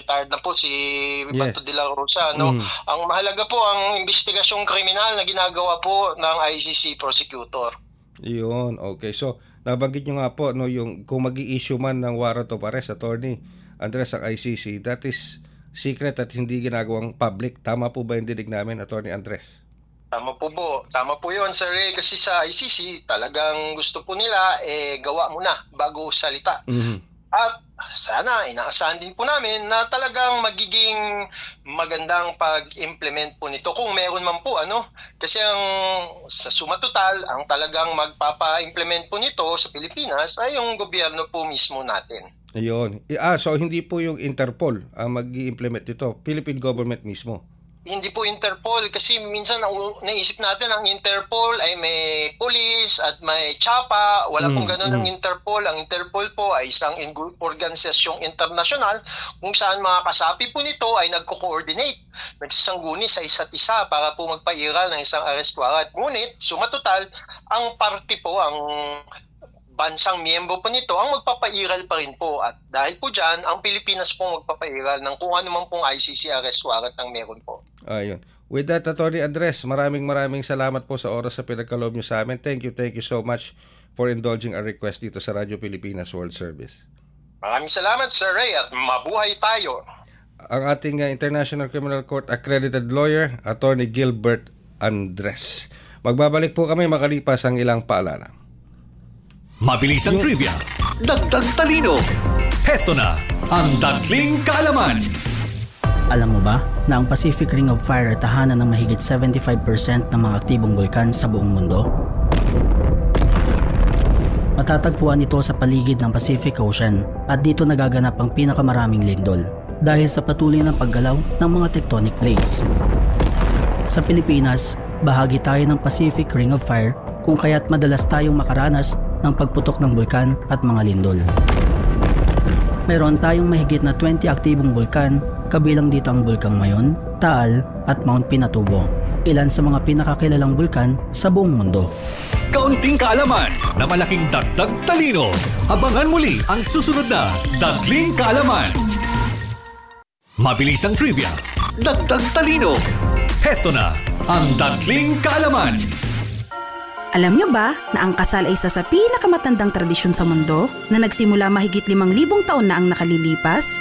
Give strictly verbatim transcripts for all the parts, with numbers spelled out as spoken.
retired na po si Bato Yes. de la Rosa, no? Mm. Ang mahalaga po ang investigasyong kriminal na ginagawa po ng I C C prosecutor. Yun, okay. So, nabanggit nyo nga po, no, yung kung mag-i-issue man ng warrant of arrest, Attorney Andres, ang I C C, that is secret at hindi ginagawang public. Tama po ba yung dinig namin, Attorney Andres? Tama po po. Tama po yun, Sir Ray. Kasi sa I C C, talagang gusto po nila, eh, gawa mo na bago salita. Mm-hmm. At sana, inaasahan din po namin na talagang magiging magandang pag-implement po nito kung meron man po, ano. Kasi ang sa suma total, ang talagang magpapa-implement po nito sa Pilipinas ay yung gobyerno po mismo natin. Ayun. Ah, so hindi po yung Interpol ang mag-i-implement ito, Philippine government mismo. Hindi po Interpol kasi minsan naisip natin ang Interpol ay may police at may tsapa. Wala pong Mm, ganun mm. ang Interpol. Ang Interpol po ay isang in- organisasyong internasyonal kung saan mga kasapi po nito ay nagko-coordinate, nagsasangguni sa isa't isa para po magpairal ng isang arrest warrant. Ngunit, sumatotal, ang party po, ang bansang miyembro po nito ang magpapairal pa rin po, at dahil po dyan, ang Pilipinas po magpapairal ng kung ano man pong I C C arrest warrant ang meron po. Ayun. With that, Attorney Andres, maraming maraming salamat po sa oras sa pinagkaloob nyo sa amin. Thank you, thank you so much for indulging our request dito sa Radyo Pilipinas World Service. Maraming salamat, Sir Ray, at mabuhay tayo. Ang ating uh, International Criminal Court accredited lawyer, Attorney Gilbert Andres. Magbabalik po kami makalipas ang ilang paalala. Mabilis ang trivia, dagdag talino. Heto na ang Dagling Kaalaman. Alam mo ba na ang Pacific Ring of Fire ay tahanan ng mahigit seventy-five percent ng mga aktibong bulkan sa buong mundo? Matatagpuan ito sa paligid ng Pacific Ocean at dito nagaganap ang pinakamaraming lindol dahil sa patuloy ng paggalaw ng mga tectonic plates. Sa Pilipinas, bahagi tayo ng Pacific Ring of Fire kung kaya't madalas tayong makaranas ng pagputok ng bulkan at mga lindol. Mayroon tayong mahigit na twenty aktibong bulkan, kabilang dito ang Bulkang Mayon, Taal at Mount Pinatubo, ilan sa mga pinakakilalang bulkan sa buong mundo. Kaunting kaalaman na malaking dagdag talino. Abangan muli ang susunod na Dagling Kaalaman. Mabilis ang trivia, dagdag talino. Heto na ang Dagling Kaalaman. Alam niyo ba na ang kasal ay isa sa pinakamatandang tradisyon sa mundo na nagsimula mahigit limang libong taon na ang nakalilipas?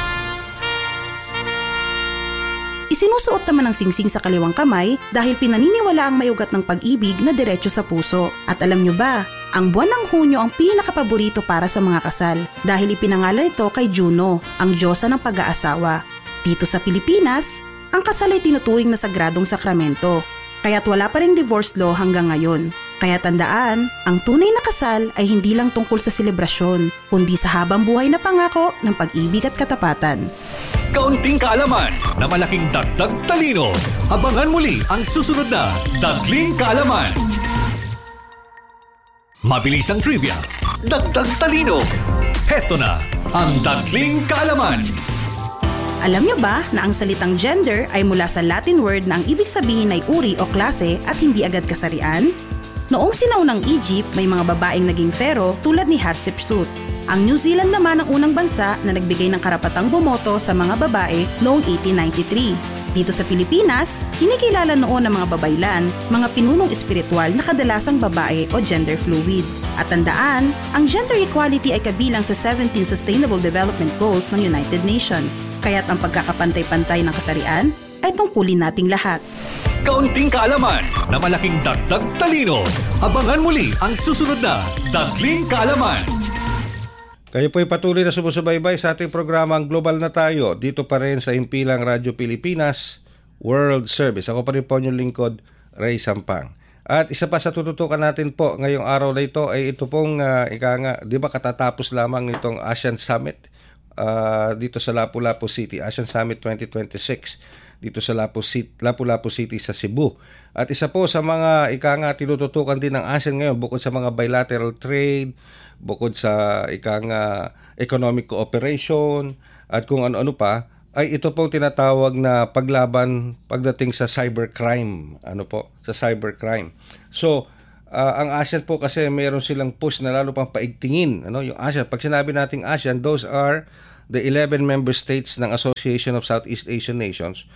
Isinusuot naman ang singsing sa kaliwang kamay dahil pinaniniwala ang may ugat ng pag-ibig na diretso sa puso. At alam niyo ba, ang buwan ng Hunyo ang pinakapaborito para sa mga kasal dahil ipinangalan ito kay Juno, ang diyosa ng pag-aasawa. Dito sa Pilipinas, ang kasal ay tinuturing na sagradong sakramento. Kaya't wala pa ring divorce law hanggang ngayon. Kaya tandaan, ang tunay na kasal ay hindi lang tungkol sa selebrasyon, kundi sa habang buhay na pangako ng pag-ibig at katapatan. Kaunting kaalaman na malaking dagdag talino. Abangan muli ang susunod na Dagling Kaalaman. Mabilis ang trivia, dagdag talino. Heto na ang Dagling Kaalaman. Alam niyo ba na ang salitang gender ay mula sa Latin word na ang ibig sabihin ay uri o klase at hindi agad kasarian? Noong sinaunang Egypt, may mga babaeng naging pharaoh tulad ni Hatshepsut. Ang New Zealand naman ang unang bansa na nagbigay ng karapatang bumoto sa mga babae noong eighteen ninety-three. Dito sa Pilipinas, kinikilala noon ng mga babaylan, mga pinunong espiritual na kadalasang babae o gender fluid. At tandaan, ang gender equality ay kabilang sa seventeen Sustainable Development Goals ng United Nations. Kaya't ang pagkakapantay-pantay ng kasarian ay tungkulin nating lahat. Kaunting kaalaman na malaking dagdag talino. Abangan muli ang susunod na Dagling Kaalaman. Kayo po'y patuloy na sumusubaybay sa ating programang Global na Tayo dito pa rin sa Impilang Radyo Pilipinas World Service. Ako pa rin po yung lingkod, Ray Sampang. At isa pa sa tututukan natin po ngayong araw na ito ay ito pong uh, ika nga, di ba katatapos lamang itong ASEAN Summit uh, dito sa Lapu-Lapu City, ASEAN Summit twenty twenty-six dito sa Lapu City, Lapu-Lapu City sa Cebu. At isa po sa mga ika nga tinututukan din ng ASEAN ngayon bukod sa mga bilateral trade, bukod sa ika nga economic cooperation at kung ano-ano pa, ay ito pong tinatawag na paglaban pagdating sa cybercrime. Ano po? Sa cybercrime. So, uh, ang ASEAN po kasi mayroon silang push na lalo pang paigtingin. Ano? Yung ASEAN, pag sinabi nating ASEAN, those are the eleven member states ng Association of Southeast Asian Nations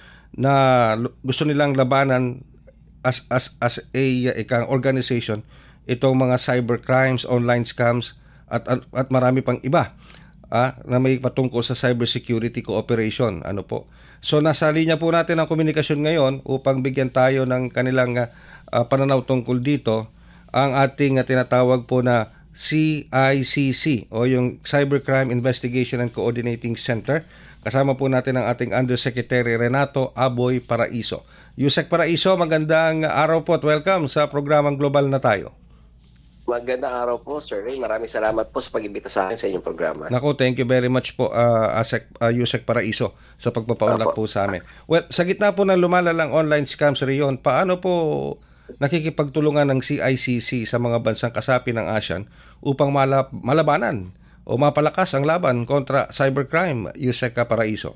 na gusto nilang labanan as as as a ikang organization itong mga cyber crimes, online scams at at, at marami pang iba ah, na may patungkol sa cybersecurity cooperation. Ano po? So nasa linya po natin ang komunikasyon ngayon upang bigyan tayo ng kanilang uh, pananaw tungkol dito ang ating uh, tinatawag po na C I C C o yung Cybercrime Investigation and Coordinating Center. Kasama po natin ang ating Undersecretary Renato Aboy Paraiso. Yusek Paraiso, magandang araw po at welcome sa programang Global na Tayo. Magandang araw po, Sir Ray. Maraming salamat po sa pag-imbita sa akin sa inyong programa. Nako, thank you very much po, uh, Asek, uh, Yusek Paraiso, sa pagpapaunlak po sa amin. Well, sa gitna po ng lumalalang online scams riyon, paano po nakikipagtulungan ng C I C C sa mga bansang kasapi ng ASEAN upang malab- malabanan o mapalakas ang laban kontra cybercrime, Yusek Paraiso?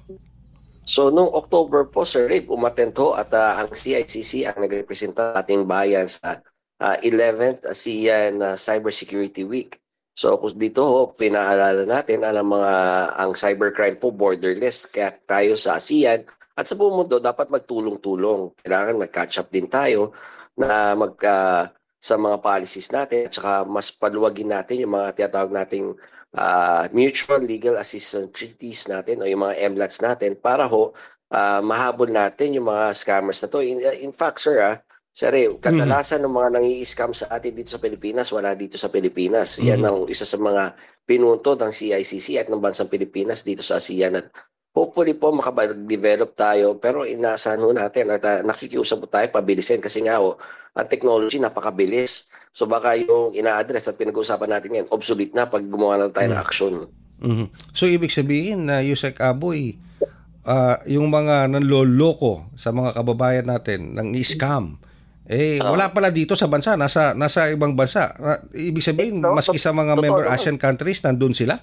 So, noong October po, Sir Ray, umattend ho at uh, ang C I C C ang nagrepresenta ating bayan sa uh, eleventh ASEAN uh, Cybersecurity Week. So, kung dito ho, pinaalala natin ang mga ang cybercrime po borderless, kaya tayo sa ASEAN at sa buong mundo dapat magtulong-tulong. Kailangan mag-catch up din tayo na mag uh, sa mga policies natin at saka mas paluwagin natin yung mga tinatawag nating uh, mutual legal assistance treaties natin o yung mga M LATs natin para ho uh, mahabol natin yung mga scammers na to. In, in fact, sir, ah, sir, kadalasan ng mga nangi-scam sa atin dito sa Pilipinas, wala dito sa Pilipinas. Yan ang isa sa mga pinunto ng C I C C at ng bansang Pilipinas dito sa ASEAN. At hopefully po makapag-develop tayo, pero inaasahan ho natin at uh, nakikiusap po tayo pabilisin kasi nga ho, ang technology napakabilis. So baka yung ina-address at pinag-uusapan natin yan, obsolete na pag gumawa na tayo mm-hmm. ng action. Mm-hmm. So ibig sabihin na uh, Yusek Aboy, uh, yung mga nanloloko sa mga kababayan natin ng scam, eh uh, wala pala dito sa bansa, nasa nasa ibang bansa. Uh, ibig sabihin, no, maski sa mga member no, Asian countries, nandun sila?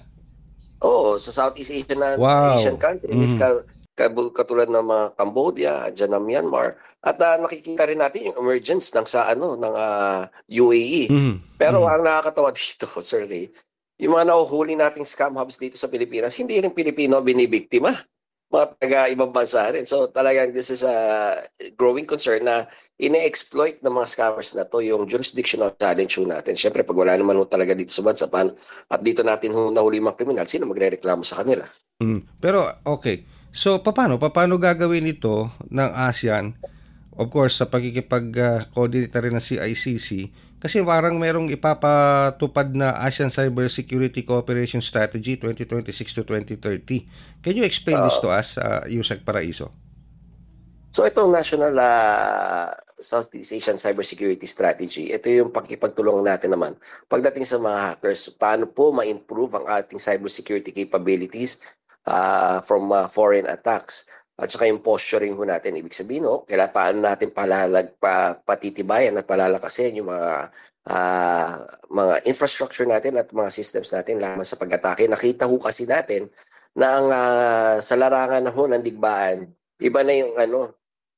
Oo, sa Southeast Asian, wow. Asian countries, mm-hmm. katulad ng mga Cambodia, dyan ng Myanmar. At uh, nakikita rin natin yung emergence ng sa ano ng uh, U A E. Mm-hmm. Pero mm-hmm. ang nakakatawa dito, Sir Ray, yung mga nahuhuli nating scam hubs dito sa Pilipinas, hindi rin Pilipino binibiktima. Mga taga-ibang bansa rin. So talagang this is a growing concern na ine-exploit ng mga scammers na to yung jurisdictional challenge natin. Siyempre, pag wala naman ho talaga dito sa bansa, paano, at dito natin ho nahuli mga kriminal, sino magre-reklamo sa kanila? Mm. Pero, okay. So, paano? Paano gagawin ito ng ASEAN? Of course, sa pagkikipag-coordinate rin ng C I C C, kasi parang merong ipapatupad na ASEAN Cyber Security Cooperation Strategy twenty twenty-six to twenty thirty. Can you explain uh, this to us, uh, Yusek Paraiso? So itong National uh, Southeast Asian Cybersecurity Strategy, ito yung pagkipagtulong natin naman pagdating sa mga hackers, paano po ma-improve ang ating cybersecurity capabilities uh, from uh, foreign attacks. At saka yung posturing ho natin, ibig sabihin, no, kailangan paano natin palalag, pa, patitibayan at palalakasin yung mga uh, mga infrastructure natin at mga systems natin laban sa pag-atake. Nakita ho kasi natin na ang uh, sa larangan na ho ng digmaan, iba na yung ano,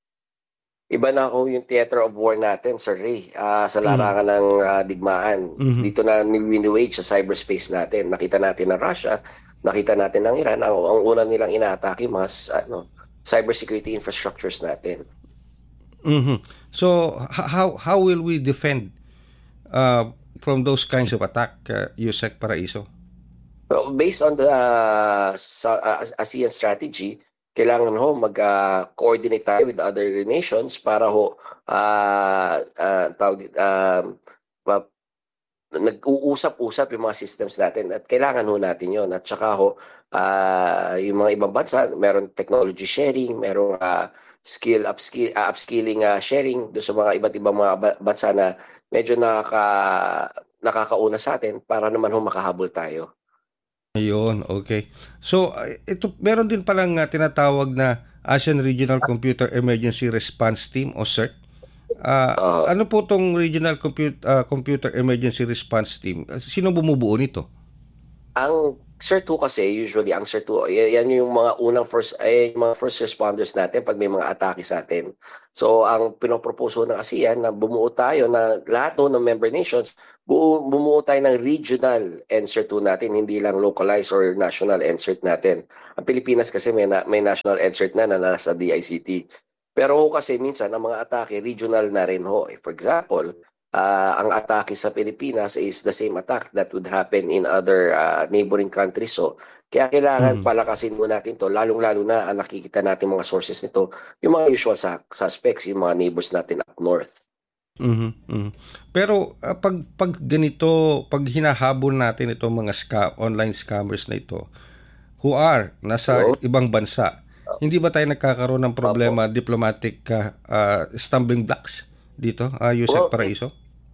iba na ho yung theater of war natin, Sir Ray, uh, sa larangan mm-hmm. ng uh, digmaan. Mm-hmm. Dito na ni-wage sa cyberspace natin. Nakita natin ng Russia, nakita natin ng Iran, ang, ang una nilang inaatake mas ano, cybersecurity infrastructures natin. Mm-hmm. So how how will we defend uh, from those kinds of attack, uh, Yusek Paraiso? Well, based on the uh, uh, ASEAN strategy, kailangan ho mag-coordinate uh, tayo with other nations para ho uh, uh, tawag, uh, uh, nag-uusap-usap yung mga systems natin at kailangan ho natin yon. At saka ho, uh, yung mga ibang bansa, meron technology sharing, meron uh, skill upskill, uh, upskilling uh, sharing doon sa mga iba't ibang mga bansa na medyo nakaka, nakakauna sa atin para naman ho makahabol tayo. Ayun, okay. So, ito meron din palang uh, tinatawag na ASEAN Regional Computer Emergency Response Team o CERT. Uh, uh, ano po tong Regional Compute, uh, Computer Emergency Response Team? Sino bumubuo nito? Ang CERT two kasi, usually, ang CERT two, y- yan yung mga unang first, ay, yung mga first responders natin pag may mga atake sa atin. So, ang pinopropose ng ASEAN na bumuo tayo na lahat no, ng member nations, buo, bumuo tayo ng regional N C E R two natin, hindi lang localized or national N C E R T natin. Ang Pilipinas kasi may, na, may national N C E R T na na nasa D I C T. Pero kasi minsan, ang mga atake, regional na rin ho. For example, Uh, ang atake sa Pilipinas is the same attack that would happen in other uh, neighboring countries. So, kaya kailangan Mm. palakasin mo natin to, lalong-lalo na ang nakikita natin mga sources nito, yung mga usual sa suspects, yung mga neighbors natin up north. Mhm, mhm. Pero ah, pag pag ganito, pag hinahabol natin itong mga scam, online scammers na ito who are nasa Oo. ibang bansa, hindi ba tayo nagkakaroon ng problema, diplomatic ah, ah, stumbling blocks dito, uh, Yusek Well, Paraiso?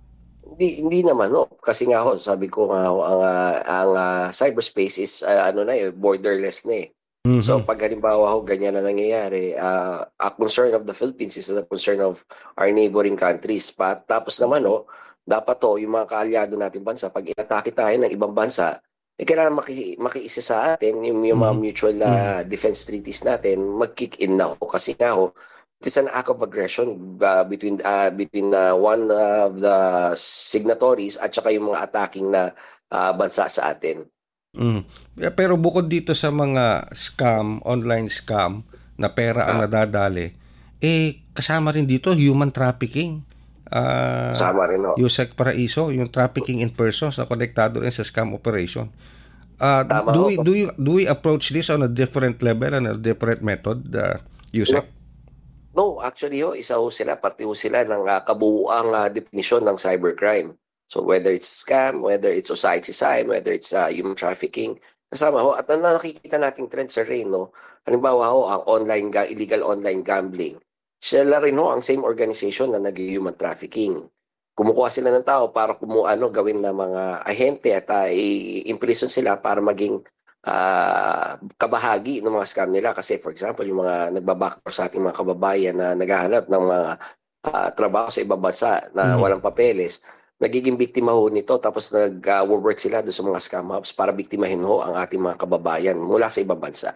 Hindi hindi naman no kasi nga ho sabi ko nga ho, ang ah, ang ah, cyberspace is ah, ano na eh borderless na eh. So Mhm. pag halimbawa ho ganyan na nangyayari, ah, a concern of the Philippines is the concern of our neighboring countries. Pa, tapos naman ho, dapat to yung mga kaalyado natin bansa pag inatake tayo ng ibang bansa, eh kailangan maki, makiisa sa atin yung, yung mga Mhm. mutual Mhm. na defense treaties natin mag-kick in na ho kasi nga ho it is an act of aggression uh, between uh, between uh, one of the signatories at saka yung mga attacking na uh, bansa sa atin. Mm. Yeah, pero bukod dito sa mga scam, online scam na pera ang Ah. nadadali, eh kasama rin dito human trafficking. Ah, Sama rin ho. Yusek Paraiso, yung trafficking in persons na konektado rin sa scam operation. Ah, Tama do ho. we do you do we approach this on a different level and a different method, uh, Yusek? No, actually ho, isa ho sila, parte ho sila ng uh, kabuuang uh, definisyon ng cybercrime. So whether it's scam, whether it's osaik-sisay, whether it's uh, human trafficking, kasama ho. At ang nakikita nating trend sa rin, no? Halimbawa ho, ang online, ga- illegal online gambling. Sila rin ho, ang same organization na nag-human trafficking. Kumukuha sila ng tao para kumuha, ano, gawin na mga ahente at uh, i-imprison sila para maging uh, kabahagi ng mga scam nila. Kasi for example, yung mga nagbabackdoor sa ating mga kababayan na naghahanap ng mga uh, trabaho sa ibang bansa na Mhm. walang papeles, nagiging biktima ho nito tapos nag-work sila doon sa mga scam hubs para biktimahin ho ang ating mga kababayan mula sa ibang bansa.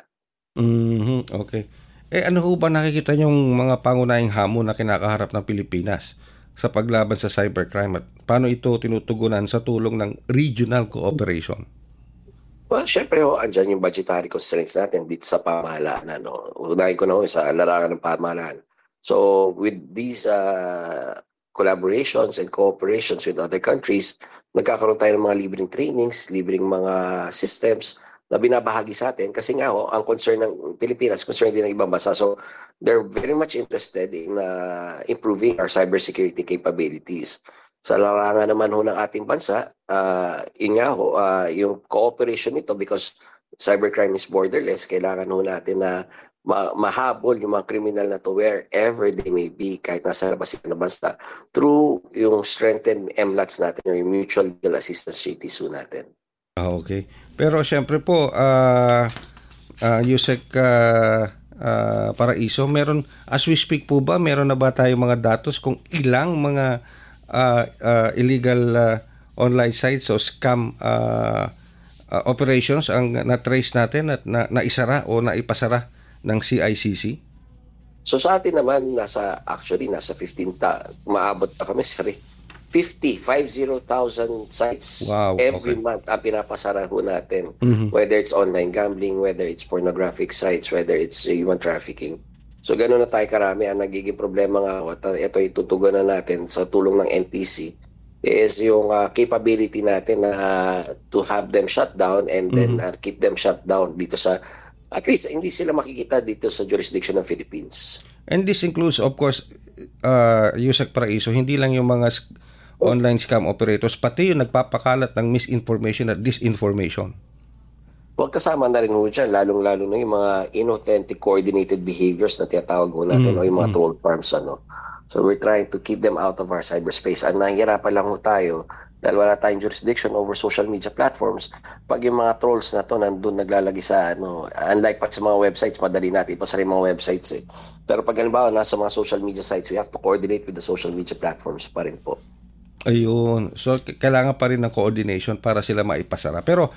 Mhm, okay. Eh ano ho ba nakikita yung mga pangunahing hamon na kinakaharap ng Pilipinas sa paglaban sa cybercrime at paano ito tinutugunan sa tulong ng regional cooperation? Well, syempre ho, andyan yung budgetary constraints natin dito sa pamahalaan. Ano? Unahin ko na ho sa larangan ng pamahalaan. So, with these uh, collaborations and cooperations with other countries, nagkakaroon tayo ng mga libreng trainings, libreng mga systems na binabahagi sa atin. Kasi nga ho, ang concern ng Pilipinas, concern din ng ibang bansa. So, they're very much interested in uh, improving our cybersecurity capabilities. Sa larangan naman ho ng ating bansa, uh, yun nga ho, uh, yung cooperation nito because cybercrime is borderless, kailangan ho natin na ma- mahabol yung mga kriminal na to wherever they may be, kahit nasa labas sila ng bansa, through yung strengthened M LATs natin or yung mutual legal assistance treaties ho natin. Ah, okay. Pero syempre po, ah ah, Yusek ah, ah, Paraiso, meron, as we speak po ba, meron na ba tayo mga datos kung ilang mga ah, ah, illegal ah, online sites o scam ah, ah, operations ang na-trace natin at na, naisara o naipasara ng C I C C? So sa atin naman, nasa, actually, nasa fifteen, ta- maabot na kami, sorry, fifty, fifty thousand sites Wow, every okay. month ang pinapasara ho natin. Mhm. Whether it's online gambling, whether it's pornographic sites, whether it's uh, human trafficking. So gano'n na tayo karami. Ang nagiging problema nga, at uh, ito itutugunan natin sa tulong ng N T C, is yung uh, capability natin na uh, to have them shut down and then Mhm. uh, keep them shut down dito sa, at least hindi sila makikita dito sa jurisdiction ng Philippines. And this includes, of course, uh, Yusek Paraiso, hindi lang yung mga sk- online scam operators, pati yung nagpapakalat ng misinformation at disinformation. Huwag kasama na rin ho dyan, lalong-lalo na yung mga inauthentic coordinated behaviors na tinatawag ho natin Mm, o yung mga mm. troll farms. Ano. So we're trying to keep them out of our cyberspace. Ang nahihirapan lang ho tayo dahil wala tayong jurisdiction over social media platforms. Pag yung mga trolls na to nandun naglalagay sa, ano, unlike pa sa mga websites, madali natin ipasa rin mga websites eh. Pero pag halimbawa nasa mga social media sites, we have to coordinate with the social media platforms pa rin po. Ayun. So, k- kailangan pa rin ng coordination para sila maipasara. Pero,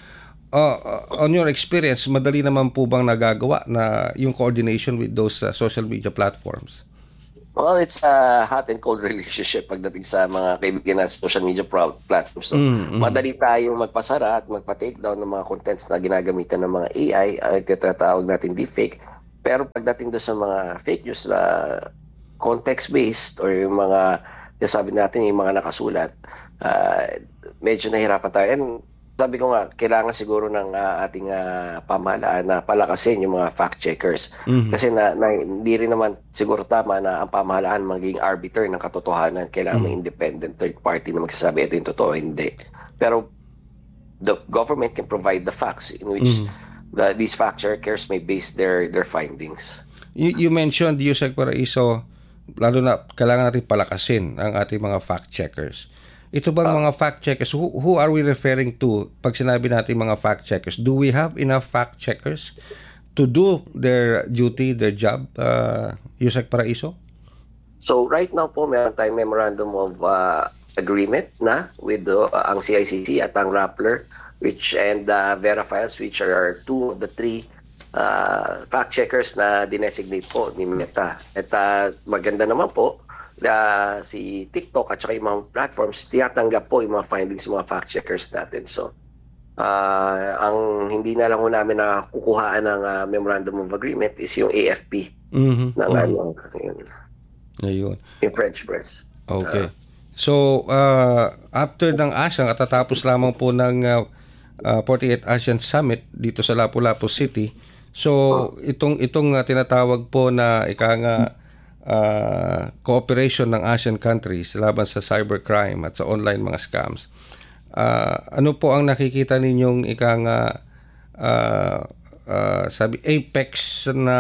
uh, on your experience, madali naman po bang nagagawa na yung coordination with those uh, social media platforms? Well, it's a hot and cold relationship pagdating sa mga kaibigan natin sa social media pro- platforms. So, Mm, mm. madali tayong magpasara at magpa-take down ng mga contents na ginagamitan ng mga A I, ay tinatawag natin deepfake. Pero pagdating doon sa mga fake news na context-based or yung mga, sabi natin, yung mga nakasulat, uh, medyo nahirapan tayo. And sabi ko nga, kailangan siguro ng uh, ating uh, pamahalaan na palakasin yung mga fact-checkers. Mhm. Kasi na, na, hindi rin naman siguro tama na ang pamahalaan maging arbiter ng katotohanan. Kailangan may independent third party na magsasabi ito yung totoo, hindi. Pero the government can provide the facts in which the, these fact-checkers may base their their findings. You, you mentioned, Yusek Paraiso, lalo na kailangan natin palakasin ang ating mga fact-checkers. Ito bang mga fact-checkers, who, who are we referring to pag sinabi natin mga fact-checkers? Do we have enough fact-checkers to do their duty, their job, uh, Yusek Paraiso? So right now po, meron tayong memorandum of uh, agreement na with uh, ang C I C C at ang Rappler, which and uh, Verifiles, which are two of the three uh, fact-checkers na dinesignate po ni Meta. At uh, maganda naman po, Uh, si TikTok at saka yung mga platforms, tiyatanggap po yung mga findings ng mga fact-checkers natin. So, uh, ang hindi na lang ho namin na kukuhaan ng uh, Memorandum of Agreement is yung A F P Mhm. ng Mhm. ano, yun, Ayun. yung French press. Okay. So, uh, after ng ASEAN, at tatapos lamang po ng uh, uh, forty-eighth ASEAN Summit dito sa Lapu-Lapu City. So, itong itong uh, tinatawag po na ika nga uh, cooperation ng ASEAN countries laban sa cybercrime at sa online mga scams. Uh, ano po ang nakikita ninyong ika nga uh, uh, sabi apex na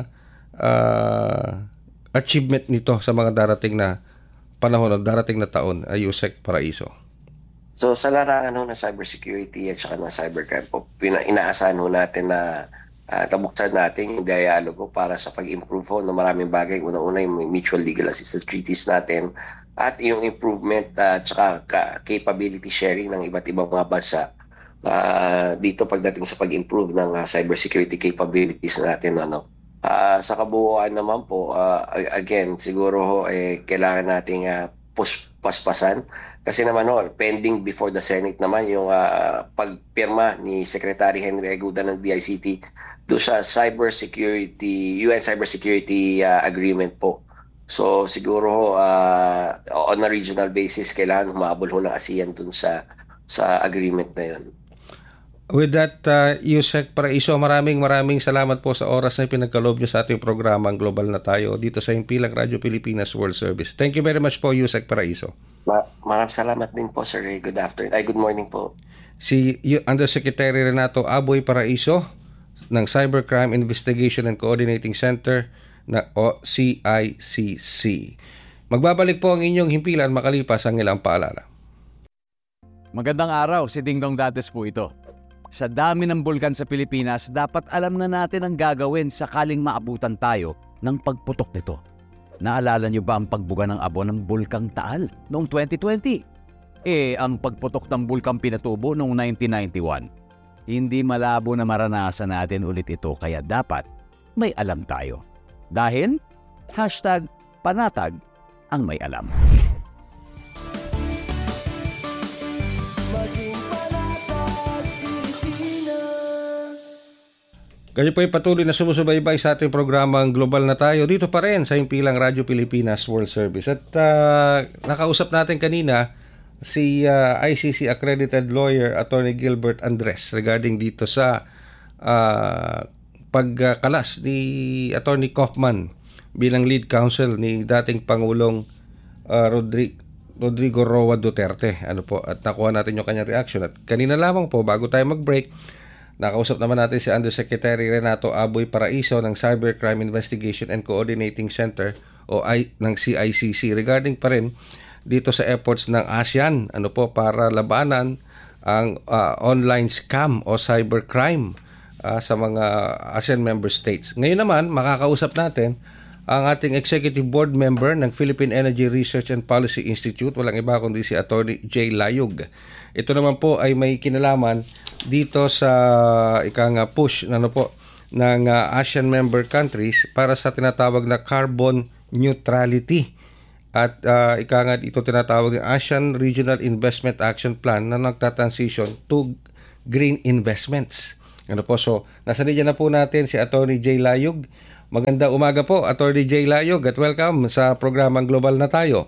uh, achievement nito sa mga darating na panahon o darating na taon, ay Yusek Paraiso? So sa larangan ho ng cybersecurity at saka ng cybercrime po, pina- inaasahan ho natin na uh, tabuksan natin yung dialogo para sa pag-improve ho ng maraming bagay. Unang-una yung mutual legal assistance treaties natin at yung improvement at uh, saka ka- capability sharing ng iba't ibang mga bansa uh, dito pagdating sa pag-improve ng uh, cybersecurity capabilities natin. Ano? Uh, sa kabuuan naman po, uh, again, siguro ho, eh, kailangan nating uh, pus- paspasan. Kasi naman ho, pending before the Senate naman yung uh, pagpirma ni Secretary Henry Aguda ng D I C T do sa cybersecurity, U N cybersecurity uh, agreement po. So siguro ho, uh, on a regional basis, kailangan humabol ho ng ASEAN dun sa, sa agreement na yun. With that, uh, Yusek Paraiso, maraming maraming salamat po sa oras na pinagkaloob niyo sa ating programang Global na Tayo dito sa Himpilang Radyo Pilipinas World Service. Thank you very much po, Yusek Paraiso. Ma- maraming salamat din po, sir. Good afternoon. Ay, good morning po. Si Undersecretary Renato Aboy Paraiso ng Cybercrime Investigation and Coordinating Center na o C I C C. Magbabalik po ang inyong himpilan makalipas ang ilang paalala. Magandang araw, si Dingdong Dates po ito. Sa dami ng bulkan sa Pilipinas, dapat alam na natin ang gagawin sakaling maabutan tayo ng pagputok nito. Naalala niyo ba ang pagbuga ng abo ng Bulkang Taal noong twenty twenty? Eh, ang pagputok ng Bulkang Pinatubo noong nineteen ninety-one. Hindi malabo na maranasan natin ulit ito, kaya dapat may alam tayo. Dahil, hashtag panatag ang may alam. Kayo po ay patuloy na sumusubaybay sa ating programang Global na Tayo dito pa rin sa Himpilang Radyo Pilipinas World Service. At uh, nakausap natin kanina si uh, I C C accredited lawyer Attorney Gilbert Andres regarding dito sa uh, pagkalas ni Attorney Kaufman bilang lead counsel ni dating Pangulong uh, Rodrigo Rodrigo Roa Duterte. Ano po, at nakuha natin yung kanyang reaction. At kanina lamang po, bago tayo mag-break, nakausap naman natin si Undersecretary Renato Aboy Paraiso ng Cybercrime Investigation and Coordinating Center o I, ng C I C C regarding pa rin dito sa efforts ng ASEAN ano po para labanan ang uh, online scam o cybercrime uh, sa mga ASEAN member states. Ngayon naman, makakausap natin ang ating executive board member ng Philippine Energy Research and Policy Institute, walang iba kundi si Attorney Jay Layug. Ito naman po ay may kinalaman dito sa ika nga push ano po ng uh, ASEAN member countries para sa tinatawag na carbon neutrality. At uh, ika nga ito tinatawag ng ASEAN Regional Investment Action Plan na nagta-transition to green investments. Ano po, so nasa linya na po natin si Attorney Jay Layog. Magandang umaga po, Attorney Jay Layog, at welcome sa programang Global na Tayo.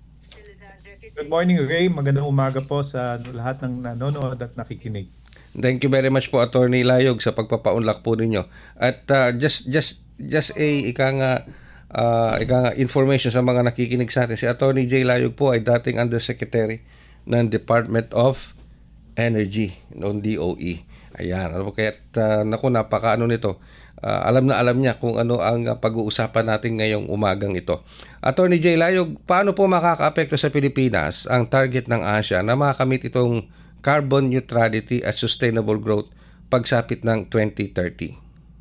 Good morning, Ray. Magandang umaga po sa lahat ng nanonood at nakikinig. Thank you very much po, Attorney Layog, sa pagpapaunlak po ninyo. At uh, just just just a ika nga uh, ika nga information sa mga nakikinig sa atin. Si Attorney Jay Layog po ay dating Undersecretary ng Department of Energy noong D O E. Ayan, ano po kaya uh, naku napaka ano nito. Uh, alam na alam niya kung ano ang uh, pag-uusapan natin ngayong umagang ito. Attorney Jay Layog, paano po makakaapekto sa Pilipinas ang target ng ASEAN na makamit itong carbon neutrality at sustainable growth pagsapit ng twenty thirty?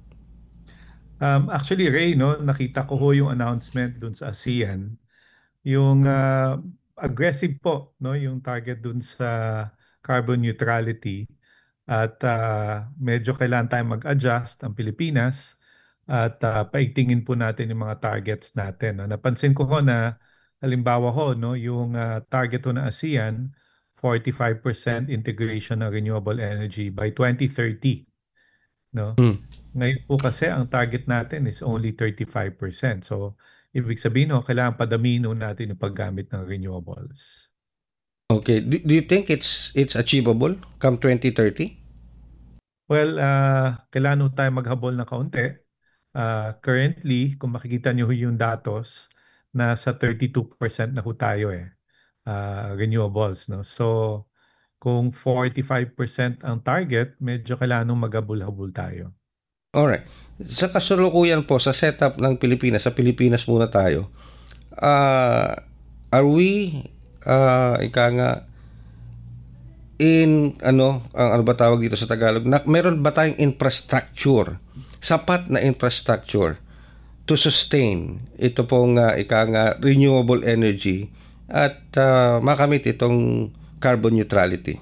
Um, actually, Ray, no, nakita ko ho yung announcement dun sa ASEAN. Yung uh, aggressive po, no, yung target dun sa carbon neutrality. At uh, medyo kailangan tayong mag-adjust ang Pilipinas at uh, paigtingin po natin yung mga targets natin. No? Napansin ko ho na halimbawa ho, no, yung uh, target ho ng ASEAN, forty-five percent integration ng renewable energy by twenty thirty. No? Hmm. Ngayon po kasi ang target natin is only thirty-five percent. So, ibig sabihin ho, kailangan padamihin ho natin yung paggamit ng renewables. Okay. Do, do you think it's it's achievable come twenty thirty? Well, uh, kailangan ho tayo maghabol na kaunti. Uh, currently, kung makikita nyo yung datos, nasa thirty-two percent na ho tayo eh. Uh, renewables, no? So, kung forty-five percent ang target, medyo kailangan maghabol-habol tayo. Alright. Sa kasalukuyan po, sa setup ng Pilipinas, sa Pilipinas muna tayo, uh, are we, uh, ika nga, in, ano, ang ano ba tawag dito sa Tagalog, na, meron ba tayong infrastructure, sapat na infrastructure to sustain ito pong, uh, ika nga, renewable energy at uh, makamit itong carbon neutrality?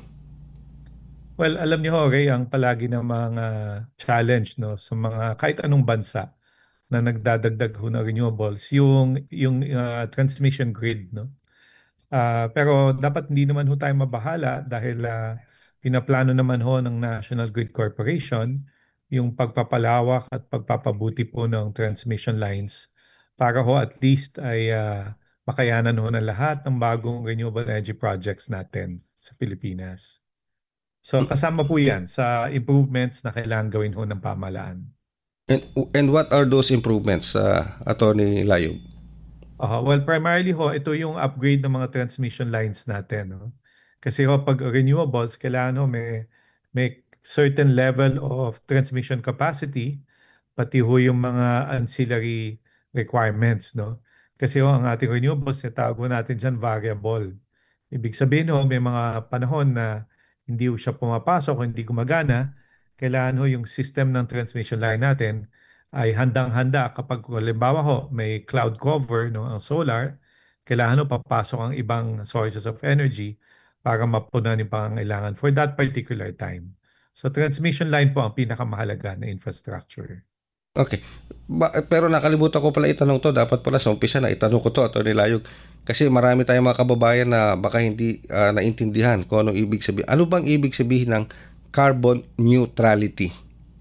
Well, alam niyo ho, Ray, ang palagi ng mga challenge no sa mga kahit anong bansa na nagdadagdag ho ng renewables, yung yung uh, transmission grid, no. Uh, pero dapat hindi naman ho tayo mabahala dahil uh, pinaplano naman ho ng National Grid Corporation yung pagpapalawak at pagpapabuti po ng transmission lines para ho at least ay uh, makayanan ho ng lahat ng bagong renewable energy projects natin sa Pilipinas. So kasama po yan sa improvements na kailangan gawin ho ng pamahalaan. And, and what are those improvements, uh, Attorney Layog? Uh, well, primarily ho, ito yung upgrade ng mga transmission lines natin. No? Kasi ho, pag renewables, kailangan ho may, may certain level of transmission capacity, pati ho yung mga ancillary requirements. No? Kasi ho, ang ating renewables, tawag natin dyan variable. Ibig sabihin ho, may mga panahon na hindi ho siya pumapasok o hindi gumagana, kailangan ho yung system ng transmission line natin ay handang-handa kapag halimbawa ho may cloud cover, no, ang solar, kailangan ho papasok ang ibang sources of energy para mapunan yung pangangailangan for that particular time. So transmission line po ang pinakamahalaga na infrastructure. Okay. Ba- pero nakalimutan ko pala itanong to. Dapat pala sa umpisa na itanong ko to, Atty. Layog. Kasi marami tayong mga kababayan na baka hindi uh, naintindihan kung anong ibig sabihin. Ano bang ibig sabihin ng carbon neutrality?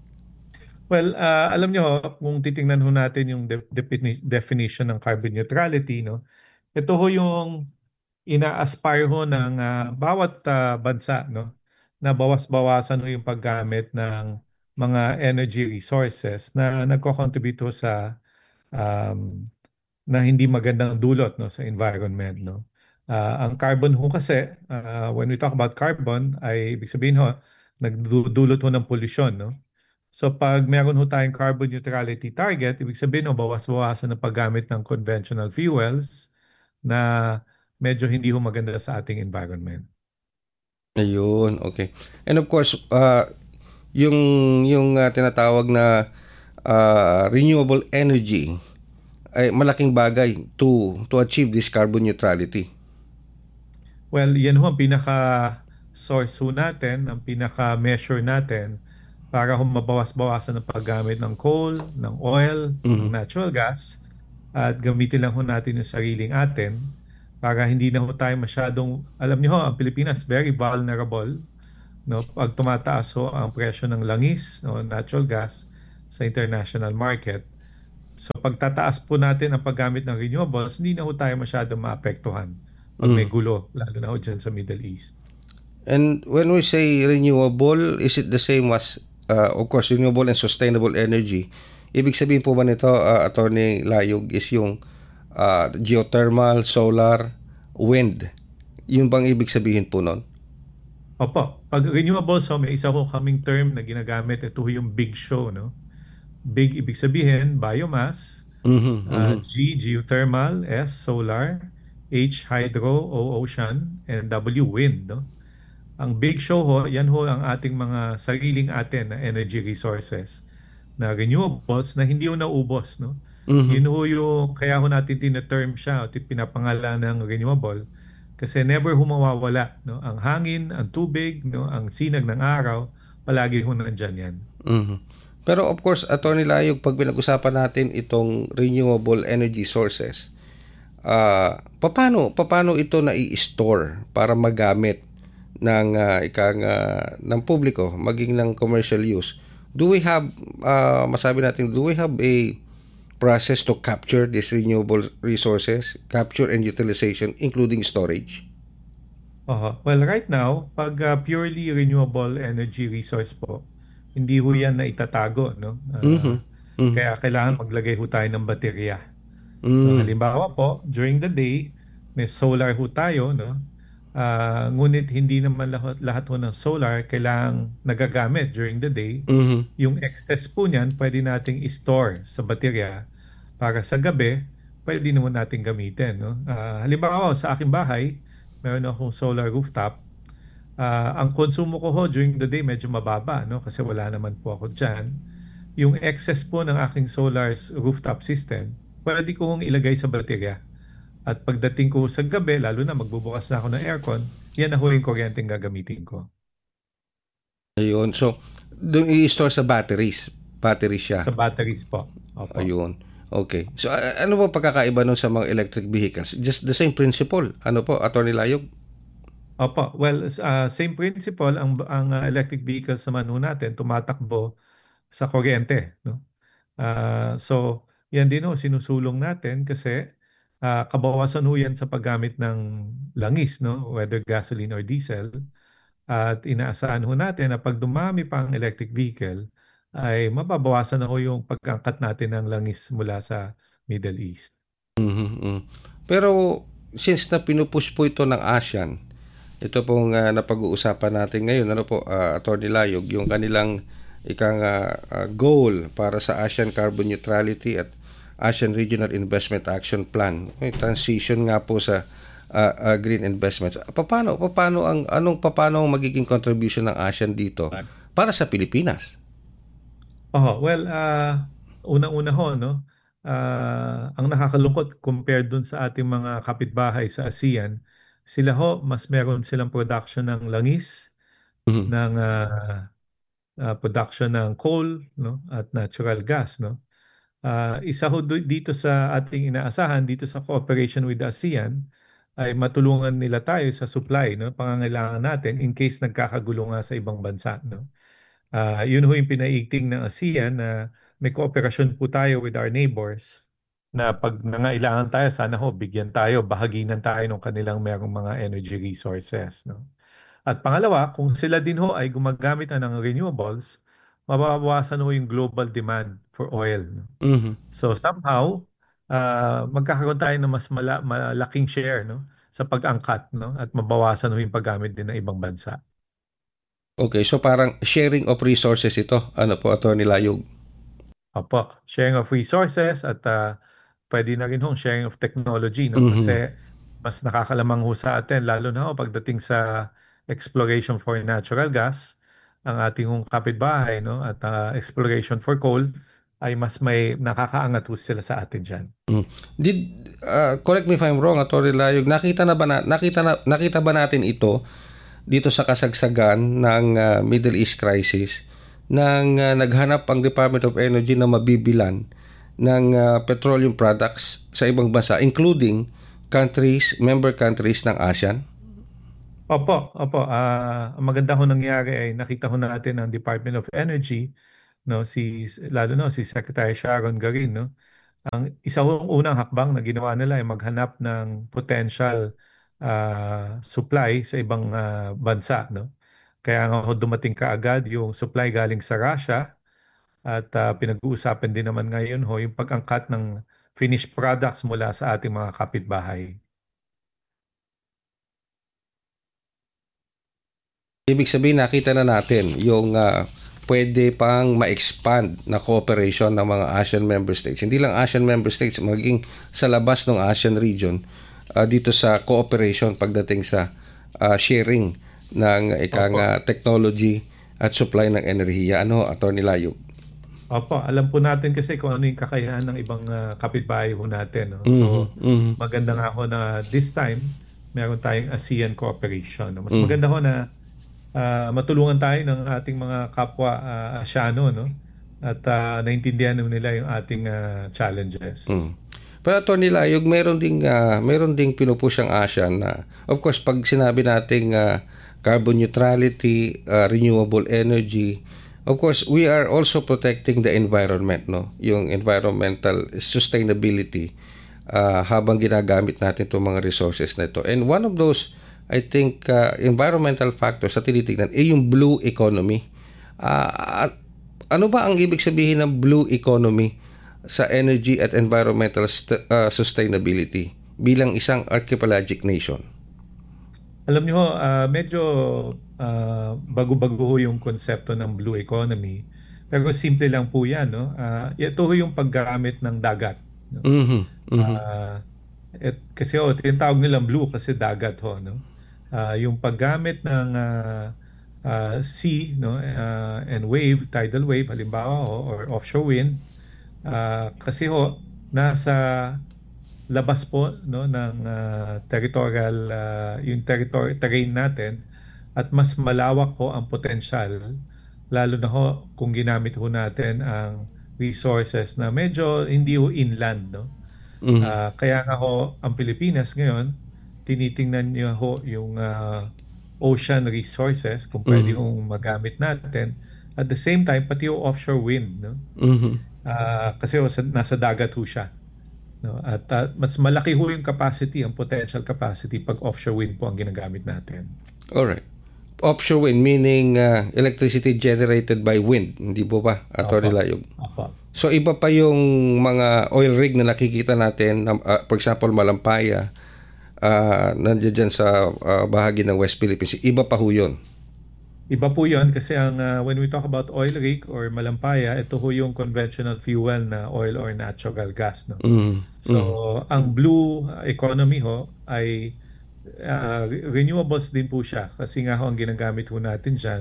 Well, uh, alam nyo, kung titingnan ho natin yung de- defini- definition ng carbon neutrality, no, ito ho yung ina-aspire ho ng uh, bawat uh, bansa, no, na bawas-bawasan ho yung paggamit ng mga energy resources na nagko-contribute ho sa um, na hindi magandang dulot, no, sa environment. No. Uh, ang carbon ho kasi, uh, when we talk about carbon, ay ibig sabihin ho, nagdudulot ho ng pollution. No. So pag meron ho tayong carbon neutrality target, ibig sabihin ho, bawas-bawasan ng paggamit ng conventional fuels na medyo hindi ho maganda sa ating environment. Ayun, okay. And of course, uh, yung yung uh, tinatawag na uh, renewable energy ay malaking bagay to to achieve this carbon neutrality. Well, yan ho ang pinaka source ho natin, ang pinaka-measure natin para ho mabawas-bawasan ng paggamit ng coal, ng oil, ng Mhm. natural gas at gamitin lang ho natin yung sariling atin para hindi na ho tayo masyadong, alam niyo ho, ang Pilipinas very vulnerable, no, pag tumataas ho ang presyo ng langis, no, natural gas sa international market. So pagtataas po natin ang paggamit ng renewables, hindi na ho tayo masyadong maapektuhan pag may Mhm. gulo, lalo na ho dyan sa Middle East. And when we say renewable, is it the same as, uh, of course, renewable and sustainable energy? Ibig sabihin po ba nito, uh, Attorney Layog, is yung uh, geothermal, solar, wind? Yun bang ibig sabihin po nun? Opo, pag renewables, so may isa ho kaming term na ginagamit, ito ho yung big show, no? Big ibig sabihin, biomass, Mhm, uh, mhm. G, geothermal, S, solar, H, hydro, O, ocean, and W, wind, no? Ang big show ho, yan ho ang ating mga sariling atin na energy resources na renewables na hindi ho naubos, no? Mhm. Yun ho yung, kaya ho natin tina-term siya, o pinapangalan ng renewable, kasi never ho mawawala, no? Ang hangin, ang tubig, no? Ang sinag ng araw, palagi ho nandyan yan. Mhm. Pero of course, Attorney Layog, pag pinag-usapan natin itong renewable energy sources, ah paano paano ito na i-store para magamit ng uh, ikang ah, ng publiko maging ng commercial use? Do we have ah, masabi natin, do we have a process to capture these renewable resources, capture and utilization, including storage? Oho. Well, right now, pag uh, purely renewable energy resource po, hindi ho yan na itatago, no? Mhm. Ah, Mhm. kaya kailangan maglagay ho tayo ng baterya. No, Mm. halimbawa po, during the day, may solar ho tayo, no? Ah, ngunit hindi naman lahat, lahat ho ng solar kailangang nagagamit during the day. Mhm. Yung excess po niyan, pwede nating i-store sa baterya para sa gabi, pwede naman natin gamitin, no? Ah, halimbawa, sa aking bahay, meron akong solar rooftop. Ah, ang konsumo ko ho during the day medyo mababa, no? Kasi wala naman po ako dyan. Yung excess po ng aking solar s- rooftop system, pwede ko hong ilagay sa baterya. At pagdating ko sa gabi, lalo na magbubukas na ako ng aircon, yan na ho yung kuryenteng gagamitin ko. Ayun. So, doon i-store sa batteries. Battery siya. Sa batteries po. Opo. Ayun. Okay. So, a- ano ba pagkakaiba nun sa mga electric vehicles? Just the same principle. Ano po, Attorney Layog? Opo. Well, s- ah, same principle, ang, ang ah, electric vehicles naman ho natin, tumatakbo sa kuryente, no? Ah, so, yan din ho, sinusulong natin kasi ah, kabawasan ho yan sa paggamit ng langis, no? Whether gasoline or diesel. At inaasahan ho natin na pag dumami pa ang electric vehicle, ay mababawasan na ho yung pag-angkat natin ng langis mula sa Middle East. Mhm, mhm. Pero since na pinupush po ito ng ASEAN, ito pong ah, napag-uusapan natin ngayon, ano po, ah, Attorney Layog, yung kanilang ikang ah, ah, goal para sa ASEAN Carbon Neutrality at ASEAN Regional Investment Action Plan. May transition nga po sa ah, ah, green investments. Paano paano ang anong paano ang magiging contribution ng ASEAN dito para sa Pilipinas? Oh, well, ah, unang-una ho, no? Ah, ang nakakalungkot compared dun sa ating mga kapitbahay sa ASEAN, sila ho, mas meron silang production ng langis, Mhm. ng ah, ah, production ng coal, no? At natural gas, no? Ah, isa ho du- dito sa ating inaasahan dito sa cooperation with the ASEAN ay matulungan nila tayo sa supply, no? Pangangailangan natin in case nagkakagulo nga sa ibang bansa, no? Ah, yun ho yung pinaigting ng ASEAN na may kooperasyon po tayo with our neighbors na pag nangailangan tayo, sana ho bigyan tayo, bahaginan tayo ng kanilang merong mga energy resources, no? At pangalawa, kung sila din ho ay gumagamit na ng renewables, mababawasan ho yung global demand for oil, no? Mhm. So somehow, ah, magkakaroon tayo ng mas mala- malaking share, no, sa pag-angkat, no, at mabawasan ho yung paggamit din ng ibang bansa. Okay, so parang sharing of resources ito. Ano po, Attorney Layog? Opo, sharing of resources at ah, pwede na rin hong sharing of technology, no? Mhm. Kasi mas nakakalamang ho sa atin, lalo na ho pagdating sa exploration for natural gas, ang ating hong kapitbahay, no? At ah, exploration for coal, ay mas may nakakaangat ho sila sa atin dyan. Mm. Did uh, correct me if I'm wrong, Attorney Layog, nakita na ba na, nakita na nakita ba natin ito dito sa kasagsagan ng uh, Middle East crisis nang uh, naghanap ang Department of Energy na mabibilan ng uh, petroleum products sa ibang bansa including countries, member countries ng ASEAN? Opo, opo. Ah, ang maganda ho nangyari ay nakita ho natin ang Department of Energy, no, si lalo no si Secretary Sharon Garin, no. Ang isa hong unang hakbang na ginawa nila ay maghanap ng potential ah, supply sa ibang ah, bansa, no. Kaya nga ho dumating kaagad yung supply galing sa Russia at ah, pinag-uusapan din naman ngayon ho yung pag-angkat ng finished products mula sa ating mga kapitbahay. Ibig sabihin, nakita na natin yung uh, pwede pang ma-expand na cooperation ng mga ASEAN member states. Hindi lang ASEAN member states, maging sa labas ng ASEAN region uh, dito sa cooperation pagdating sa uh, sharing ng ikang uh, technology at supply ng enerhiya. Ano, Attorney Layog? Opo, alam po natin kasi kung ano yung kakayahan ng ibang ah, kapitbahay ho natin, no? Mhm, So, mhm, maganda nga ho na this time, meron tayong ASEAN cooperation, no? Mas mhm. maganda ho na ah, matulungan tayo ng ating mga kapwa ah, Asyano, no? At ah, naintindihan ho nila yung ating ah, challenges. Mm. Pero Attorney Layog, meron ding ah, meron ding pinupush ang ASEAN na of course pag sinabi nating ah, carbon neutrality, ah, renewable energy, of course we are also protecting the environment, no? Yung environmental sustainability ah, habang ginagamit natin itong mga resources na ito. And one of those I think ah, environmental factors sa tinitingnan ay yung blue economy. Ah, at ano ba ang ibig sabihin ng blue economy sa energy at environmental st- uh, sustainability bilang isang archipelagic nation? Alam niyo ho, ah, medyo ah, bago-bago ho yung konsepto ng blue economy. Pero simple lang po yan, no? Ah, ito ho yung paggamit ng dagat, no? Mhm. Mhm. Ah, et, kasi ho, tinatawag nilang blue kasi dagat ho, no? Ah, yung paggamit ng ah, ah, sea, no? Ah, and wave, tidal wave, halimbawa ho, or offshore wind, ah, kasi ho, nasa labas po no ng ah, territorial ah, yung territory terrain natin at mas malawak ho ang potensyal lalo na ho kung ginamit ho natin ang resources na medyo hindi ho inland, no. Mhm. Ah, kaya nga ho ang Pilipinas ngayon tinitingnan niyo ho yung ah, ocean resources kung pwede Mhm. hong magamit natin at the same time pati yung offshore wind, no. Mhm. Ah, kasi ho, sa, nasa dagat ho siya, no? At ah, mas malaki ho yung capacity, ang potential capacity pag offshore wind po ang ginagamit natin. Alright. Offshore wind meaning uh, electricity generated by wind, hindi po ba, Attorney Opo. Layog? Opo. So iba pa yung mga oil rig na nakikita natin, na, uh, for example, Malampaya, uh, nandiyan dyan sa uh, bahagi ng West Philippines. Iba pa ho yun. Iba po yun kasi ang ah, when we talk about oil rig or malampaya, ito ho yung conventional fuel na oil or natural gas, no. Mhm. So, Mhm. ang blue economy ho ay ah, renewables din po siya kasi nga ho ang ginagamit ho natin diyan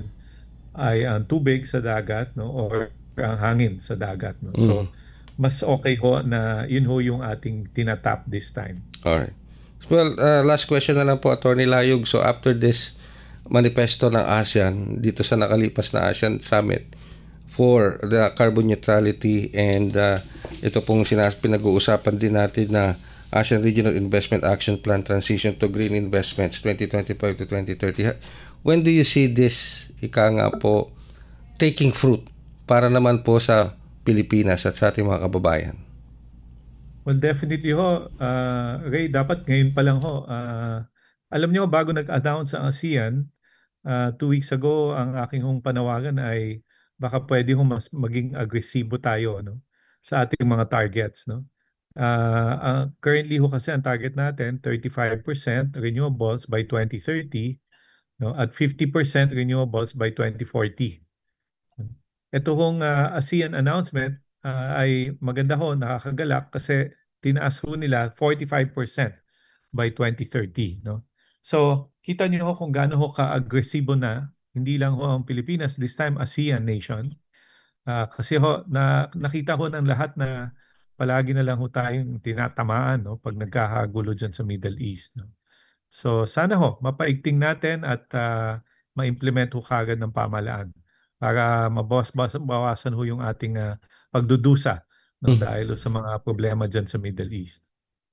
ay ang tubig sa dagat, no, or ang hangin sa dagat, no. Mhm. So, mas okay ho na yun ho yung ating tinatap this time. Alright. Well, uh, last question na lang po, Attorney Layog. So after this manifesto ng ASEAN, dito sa nakalipas na ASEAN Summit for the carbon neutrality and uh, ito pong sinas pinag-uusapan din natin na ASEAN Regional Investment Action Plan Transition to Green Investments twenty twenty-five to twenty thirty. When do you see this, ika nga po, taking fruit para naman po sa Pilipinas at sa ating mga kababayan? Well, definitely ho, ah, Ray, dapat ngayon pa lang ho. Ah, alam niyo, bago nag-announce ang ASEAN, ah, two weeks ago, ang aking hong panawagan ay baka pwede hong mas maging agresibo tayo, no, sa ating mga targets, no. Ah, ah, currently ho kasi ang target natin, thirty-five percent renewables by twenty thirty, no, at fifty percent renewables by twenty forty. Ito hong ah, ASEAN announcement ah, ay maganda ho, nakakagalak kasi tinaas ho nila forty-five percent by twenty thirty, no? So, kita niyo ho kung gaano ho ka-agresibo na, hindi lang ho ang Pilipinas, this time ASEAN nation. Ah, kasi ho, na, nakita ho ng lahat na palagi na lang ho tayong tinatamaan, no, pag nagkakagulo dyan sa Middle East, no? So sana ho, mapaigting natin at uh, ma-implement ho kagad ng pamahalaan para mabawasan ho yung ating uh, pagdudusa no, Mm. dahil sa mga problema dyan sa Middle East.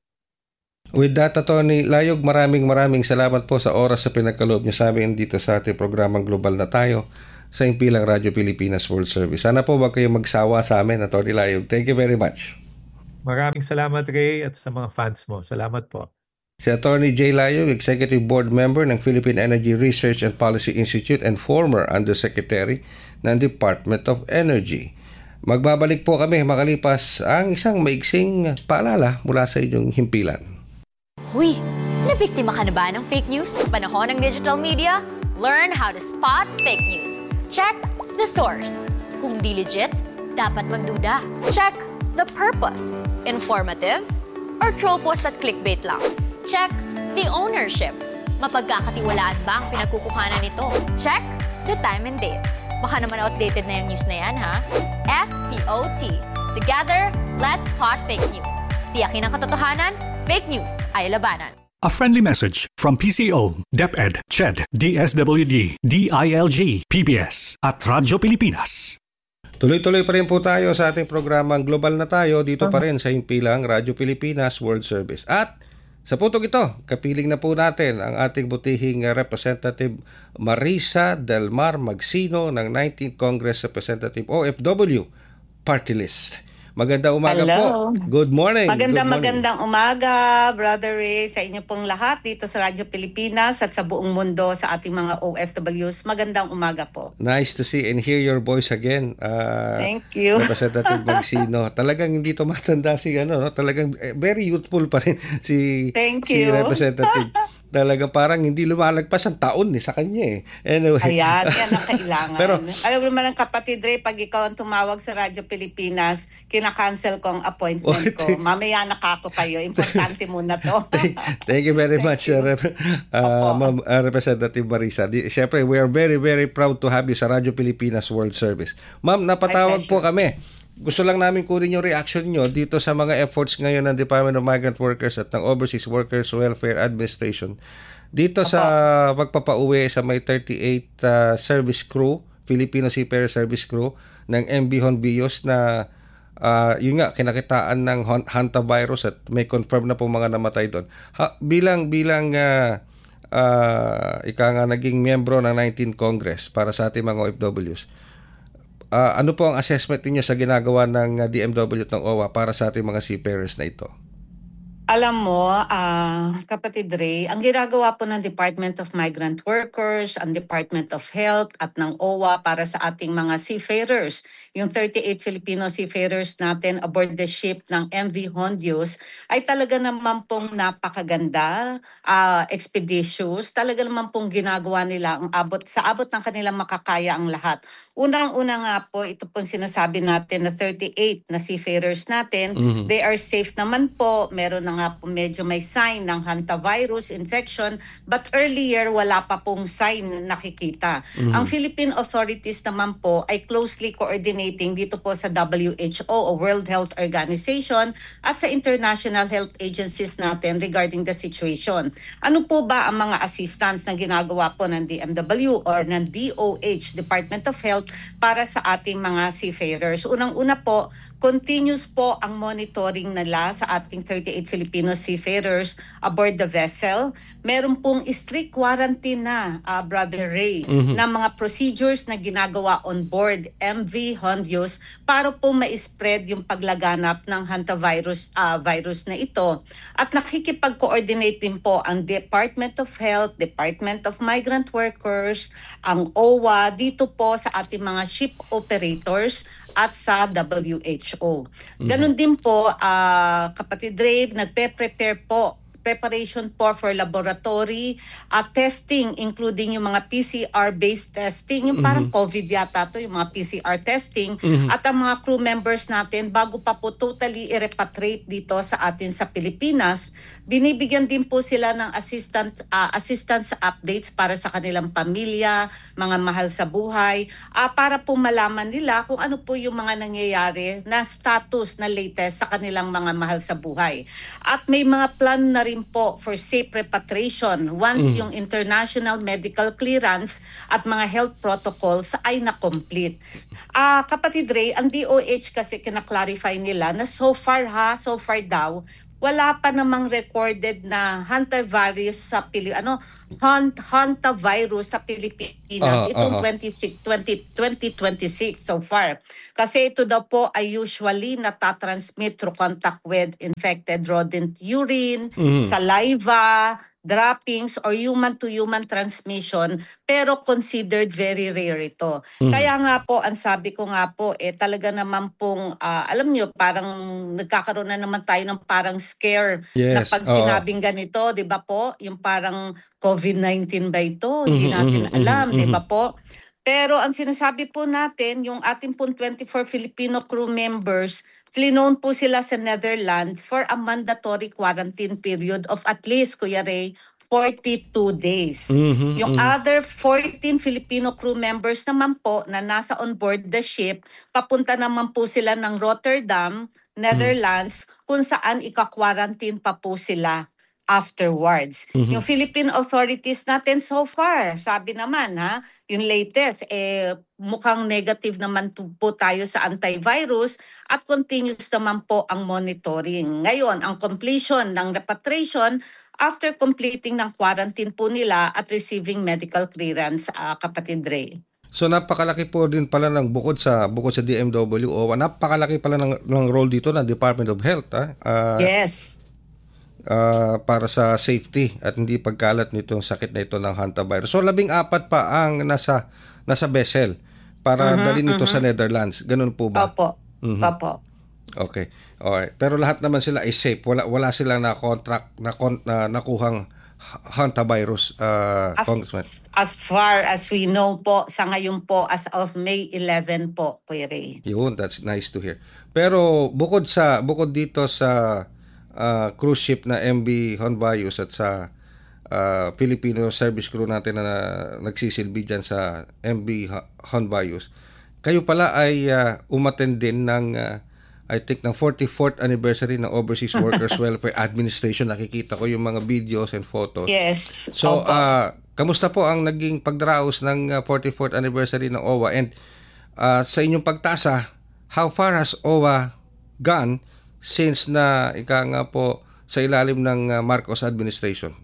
With that, Atty. Layog, maraming maraming salamat po sa oras sa pinagkaloob niyo sa amin dito sa ating programang Global na Tayo sa Impilang Radyo Pilipinas World Service. Sana po wag kayong magsawa sa amin, Atty. Layog. Thank you very much. Maraming salamat, Ray, at sa mga fans mo. Salamat po. Si Atty. Jay Layog, Executive Board Member ng Philippine Energy Research and Policy Institute and former Undersecretary ng Department of Energy. Magbabalik po kami makalipas ang isang maiksing paalala mula sa inyong himpilan. Uy, nabiktima ka na ba ng fake news sa panahon ng digital media? Learn how to spot fake news. Check the source. Kung di legit, dapat magduda. Check the purpose. Informative or troll post at clickbait lang. Check the ownership. Mapagkakatiwalaan ba ang pinagkukuhanan nito? Check the time and date. Baka naman outdated na yung news na yan, ha? S P O T. Together, let's spot fake news. Tiyakin ang katotohanan, fake news ay labanan. A friendly message from P C O, DepEd, C H E D, D S W D, D I L G, P B S at Radyo Pilipinas. Tuloy-tuloy pa rin po tayo sa ating programang Global na Tayo dito pa rin sa himpilang Radyo Pilipinas World Service. At sa putong ito, kapiling na po natin ang ating butihing Representative Marisa Del Mar Magsino ng nineteenth Congress Representative O F W Party List. Magandang umaga Hello. po. Good morning. Magandang Good morning. magandang umaga, Brother Ray, sa inyo pong lahat dito sa Radyo Pilipinas at sa buong mundo sa ating mga O F Ws. Magandang umaga po. Nice to see and hear your voice again. Uh, Thank you. Representative Magsino. Talagang hindi tumatanda si ano, no? Talagang eh, very youthful pa rin si Thank si you. Representative. Talagang parang hindi lumalagpas ang taon eh, sa kanya eh. Anyway. Ayan, yan ang kailangan. Pero, alam mo naman ang kapatid Ray, pag ikaw ang tumawag sa Radyo Pilipinas, kinakancel ko ang appointment ko. Mamaya nakako kayo. Importante muna to. Thank you very much, uh, Rep- uh, Ma'am, uh, Representative Marisa. Di, Siyempre, we are very, very proud to have you sa Radyo Pilipinas World Service. Ma'am, napatawag po kami. Gusto lang namin kunin yung reaction nyo dito sa mga efforts ngayon ng Department of Migrant Workers at ng Overseas Workers Welfare Administration dito Opo. Sa pagpapauwi sa may thirty-eight uh, service crew, Filipino Seafarer Service Crew ng M V Honbillos na uh, yun nga, kinakitaan ng hantavirus at may confirm na po mga namatay doon. Ha, bilang bilang uh, uh, ika nga naging miyembro ng nineteenth Congress para sa ating mga O F Ws. Uh, ano po ang assessment niyo sa ginagawa ng uh, D M W at ng O W A para sa ating mga seafarers na ito? Alam mo, uh, kapatid Ray, ang ginagawa po ng Department of Migrant Workers, ang Department of Health at ng O W A para sa ating mga seafarers, yung thirty-eight Filipino seafarers natin aboard the ship ng M V Hondios, ay talaga naman pong napakaganda, uh, expeditious, talaga naman pong ginagawa nila ang abot, sa abot ng kanilang makakaya ang lahat. Unang-una nga po, ito pong sinasabi natin na thirty-eight na seafarers natin, mm-hmm. they are safe naman po, meron na nga po medyo may sign ng hantavirus infection, but earlier wala pa pong sign nakikita. Mm-hmm. Ang Philippine authorities naman po ay closely coordinating dito po sa W H O o World Health Organization at sa international health agencies natin regarding the situation. Ano po ba ang mga assistance na ginagawa po ng D M W or ng D O H, Department of Health, para sa ating mga seafarers? Unang-una po, continuous po ang monitoring nila sa ating thirty-eight Filipino seafarers aboard the vessel. Meron pong strict quarantine na, uh, Brother Ray, mm-hmm. na mga procedures na ginagawa on board M V Hondios para po ma-spread yung paglaganap ng hantavirus uh, virus na ito. At nakikipag-coordinate din po ang Department of Health, Department of Migrant Workers, ang O W A, dito po sa ating mga ship operators at sa W H O. Ganon din po, uh, kapatid Ray, nagpe-prepare po preparation po for laboratory uh, testing, including yung mga P C R-based testing, yung parang mm-hmm. COVID yata to, yung mga P C R testing, mm-hmm. at ang mga crew members natin, bago pa po totally i-repatriate dito sa atin sa Pilipinas, binibigyan din po sila ng assistant, uh, assistance updates para sa kanilang pamilya, mga mahal sa buhay, uh, para po malaman nila kung ano po yung mga nangyayari na status na latest sa kanilang mga mahal sa buhay. At may mga plan na rin rin po for safe repatriation once Mm. yung international medical clearance at mga health protocols ay na-complete. Ah, kapatid Ray, ang D O H kasi kina-clarify nila na so far ha, so far daw, wala pa namang recorded na hantavirus sa Pili ano hant hantavirus sa Pilipinas Ah, itong aha. twenty-six, twenty, twenty twenty-six so far. Kasi ito daw po ay usually natatransmit through contact with infected rodent urine, Mhm. saliva, droppings, or human-to-human transmission, pero considered very rare ito. Mhm. Kaya nga po, ang sabi ko nga po, eh talaga naman pong, ah, alam nyo, parang nagkakaroon na naman tayo ng parang scare na Yes, pag oo. sinabing ganito, di ba po? Yung parang COVID nineteen ba ito? Hindi Mhm, natin mhm, alam, mhm, di mhm. ba po? Pero ang sinasabi po natin, yung ating pong twenty-four Filipino crew members, flinown po sila sa Netherlands for a mandatory quarantine period of at least, Kuya Ray, forty-two days. Mhm, Yung mhm. other fourteen Filipino crew members naman po na nasa on board the ship, papunta naman po sila ng Rotterdam, Netherlands, kung saan ika-quarantine pa po sila afterwards. Mhm. Yung Philippine authorities natin so far, sabi naman ha, yung latest, eh, mukhang negative naman to- po tayo sa antivirus at continuous naman po ang monitoring. Ngayon, ang completion ng repatriation after completing ng quarantine po nila at receiving medical clearance, ah, kapatid Ray. So napakalaki po din pala ng bukod sa bukod sa D M W o napakalaki pala ng, ng role dito ng Department of Health ha. Ah, Yes. ah, para sa safety at hindi pagkalat nitong sakit na ito ng hantavirus. So labing apat pa ang nasa nasa vessel para Mhm, dalhin ito mhm. sa Netherlands. Ganun po ba? Opo. Mhm. Opo. Okay. Alright. Pero lahat naman sila ay safe. Wala wala silang na contract na, kon, na nakuhang ha- hantavirus, uh, Congressman. As, as far as we know po, sa ngayon po, as of May eleventh po, Kuya Ray. Yun, that's nice to hear. Pero bukod sa bukod dito sa uh, cruise ship na M V Honbayus at sa uh, Filipino service crew natin na nagsisilbi dyan sa M V Ho- Honbayus, kayo pala ay uh, umattend din ng uh, I think ng forty-fourth anniversary ng Overseas Workers Welfare Administration. Nakikita ko yung mga videos and photos. Yes. So, Opo. uh, kamusta po ang naging pagdaraos ng uh, forty-fourth anniversary ng O W A? And uh, sa inyong pagtasa, how far has O W A gone since na ika nga po sa ilalim ng uh, Marcos administration?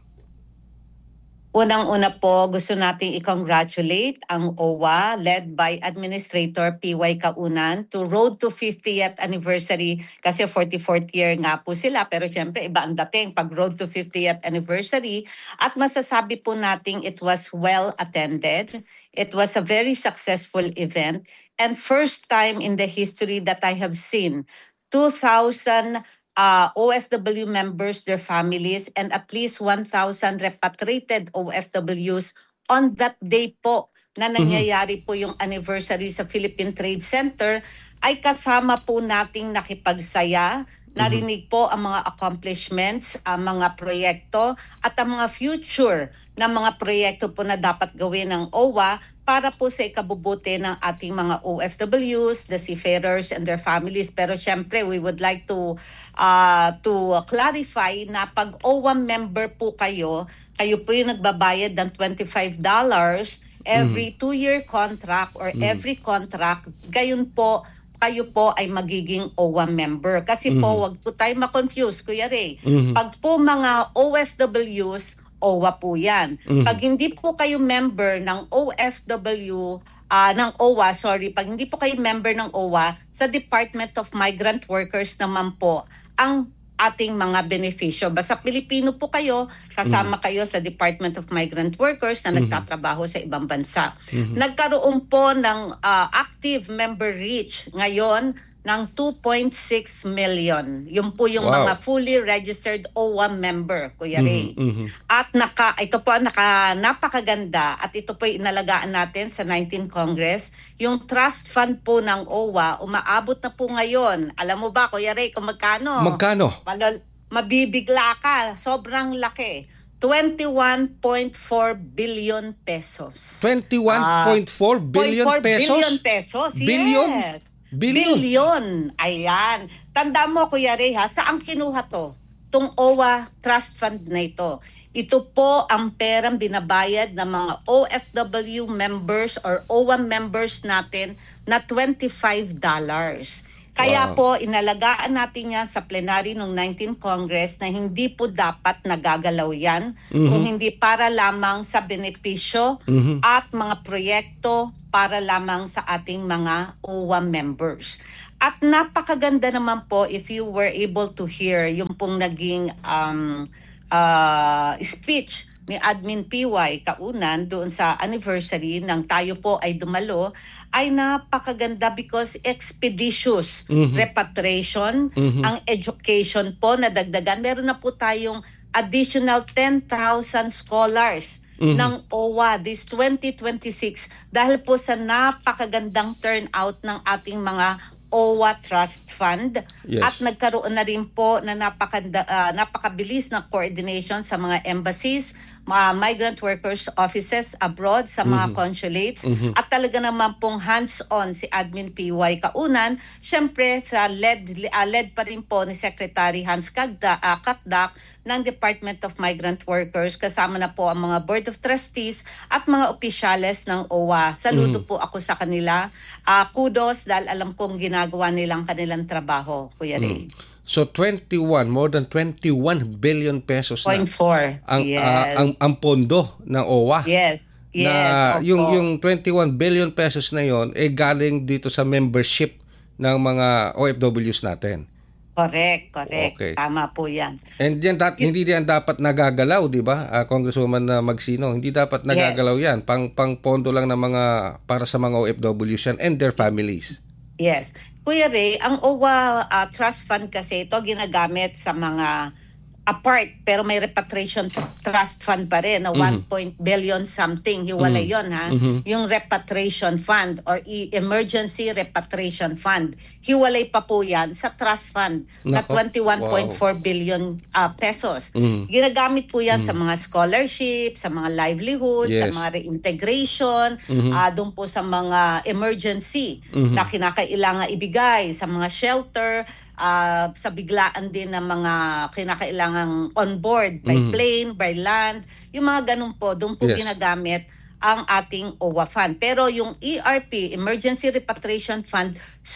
Unang-una po, gusto nating i-congratulate ang O W A led by Administrator P Y Kaunan to Road to fiftieth Anniversary kasi forty-fourth year nga po sila pero syempre iba ang dating pag Road to fiftieth Anniversary at masasabi po nating it was well attended. It was a very successful event and first time in the history that I have seen two thousand uh, O F W members, their families, and at least one thousand repatriated O F Ws on that day po na nangyayari po yung anniversary sa Philippine Trade Center ay kasama po nating nakipagsaya. Narinig po ang mga accomplishments, ang mga proyekto at ang mga future na mga proyekto po na dapat gawin ng O W A para po sa ikabubuti ng ating mga O F Ws, the seafarers and their families. Pero syempre, we would like to uh, to clarify na pag O W A member po kayo, kayo po yung nagbabayad ng twenty-five dollars every two-year contract or every contract. Gayon po, kayo po ay magiging O W A member. Kasi po, wag po tayo ma-confuse, Kuya Ray. Mhm. Pag po mga O F Ws, O W A po yan. Mhm. Pag hindi po kayo member ng O F W, ah ng O W A, sorry, pag hindi po kayo member ng O W A, sa Department of Migrant Workers naman po ang ating mga benepisyo. Basta Pilipino po kayo, kasama kayo sa Department of Migrant Workers na nagtatrabaho sa ibang bansa. Nagkaroon po ng ah, active member reach ngayon ng two point six million. Yun po yung Wow. mga fully registered O W A member, Kuya Ray. Mhm. At naka, ito po naka, napakaganda at ito po inalagaan natin sa nineteenth Congress. Yung trust fund po ng O W A, umaabot na po ngayon. Alam mo ba, Kuya Ray, kung magkano? Magkano? Malal- mabibigla ka. Sobrang laki. twenty-one point four billion pesos. twenty-one point four billion zero point four pesos? billion pesos, Billion? yes. Billion? Billion. Ayan. Tanda mo, Kuya Ray, ha? Saan kinuha to? tong O W A Trust Fund na ito. Ito po ang perang binabayad ng mga O F W members or O W A members natin na twenty-five dollars. Kaya Wow. po, inalagaan natin yan sa plenary ng nineteenth Congress na hindi po dapat nagagalaw yan kung hindi para lamang sa benepisyo Mhm. at mga proyekto para lamang sa ating mga O W A members. At napakaganda naman po if you were able to hear yung pong naging um, uh, speech ni Admin P Y Kaunan doon sa anniversary ng tayo po ay dumalo, ay napakaganda because expeditious Mhm. repatriation, Mhm. ang education po na dagdagan. Meron na po tayong additional ten thousand scholars Mhm. ng O W A this twenty twenty-six dahil po sa napakagandang turnout ng ating mga O W A Trust Fund. Yes. At nagkaroon na rin po na napakanda, ah, napakabilis na coordination sa mga embassies, mga migrant workers offices abroad, sa mga consulates. Mhm. At talaga naman pong hands-on si Admin P Y Kaunan. Siyempre, sa led, ah, led pa rin po ni Secretary Hans Kagda, ah, Katdak ng Department of Migrant Workers. Kasama na po ang mga Board of Trustees at mga opisyales ng O W A. Saludo po ako sa kanila. Ah, kudos dahil alam kong ginagawa nilang kanilang trabaho, Kuya Ray. So twenty-one, more than twenty-one billion pesos na Point four. ang Yes. ah, ang ang pondo ng O W A. Yes. Yes. Na opo. yung yung twenty-one billion pesos na yon eh galing dito sa membership ng mga O F Ws natin. Correct, correct. Okay. Tama po yan. And yan dat, hindi yan dapat nagagalaw, di ba? Ah, Congresswoman na Magsino, hindi dapat nagagalaw Yes. yan. Pang pang pondo lang ng mga para sa mga O F Ws yan and their families. Yes. Kuya Ray, ang O W A uh, Trust Fund kasi ito ginagamit sa mga apart pero may repatriation trust fund pa rin na one point billion something. Hiwalay Mhm. yon ha. Mhm. Yung repatriation fund or e- emergency repatriation fund. Hiwalay pa po yan sa trust fund na Nako. twenty-one point four Wow. billion uh, pesos. Mhm. Ginagamit po yan sa mga scholarship, sa mga livelihood, sa Yes. mga reintegration, Mhm. ah, doon po sa mga emergency Mhm. na kinakailangan ibigay sa mga shelter, ah, sa biglaan din ng mga kinakailangang on board by Mhm. plane, by land, yung mga ganun po, doon po Yes. ginagamit ang ating O W A Fund. Pero yung E R P, Emergency Repatriation Fund,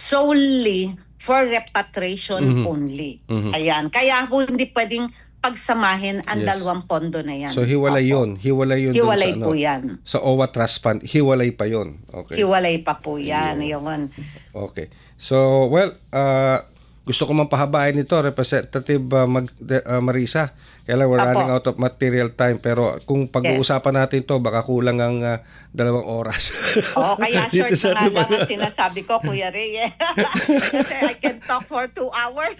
solely for repatriation Mhm. only. Mhm. Ayan. Kaya po hindi pwedeng pagsamahin ang Yes. dalawang pondo na yan. So hiwalay Opo. yun. Hiwalay yun dun Hiwalay sa, ano, po yan. sa O W A Trust Fund. Hiwalay pa yun. Okay. Hiwalay pa po yan. Ayun. Yun. Okay. So, well, uh, gusto ko mapahabain ito, Representative uh, Mag, uh, Marisa. Kaya lang, we're Apo. running out of material time. Pero kung pag-uusapan natin to baka kulang ang uh, dalawang oras. Oo, kaya short Dito sa na nga lang diba? ang sinasabi ko, Kuya Ray. eh. Kasi I can talk for two hours.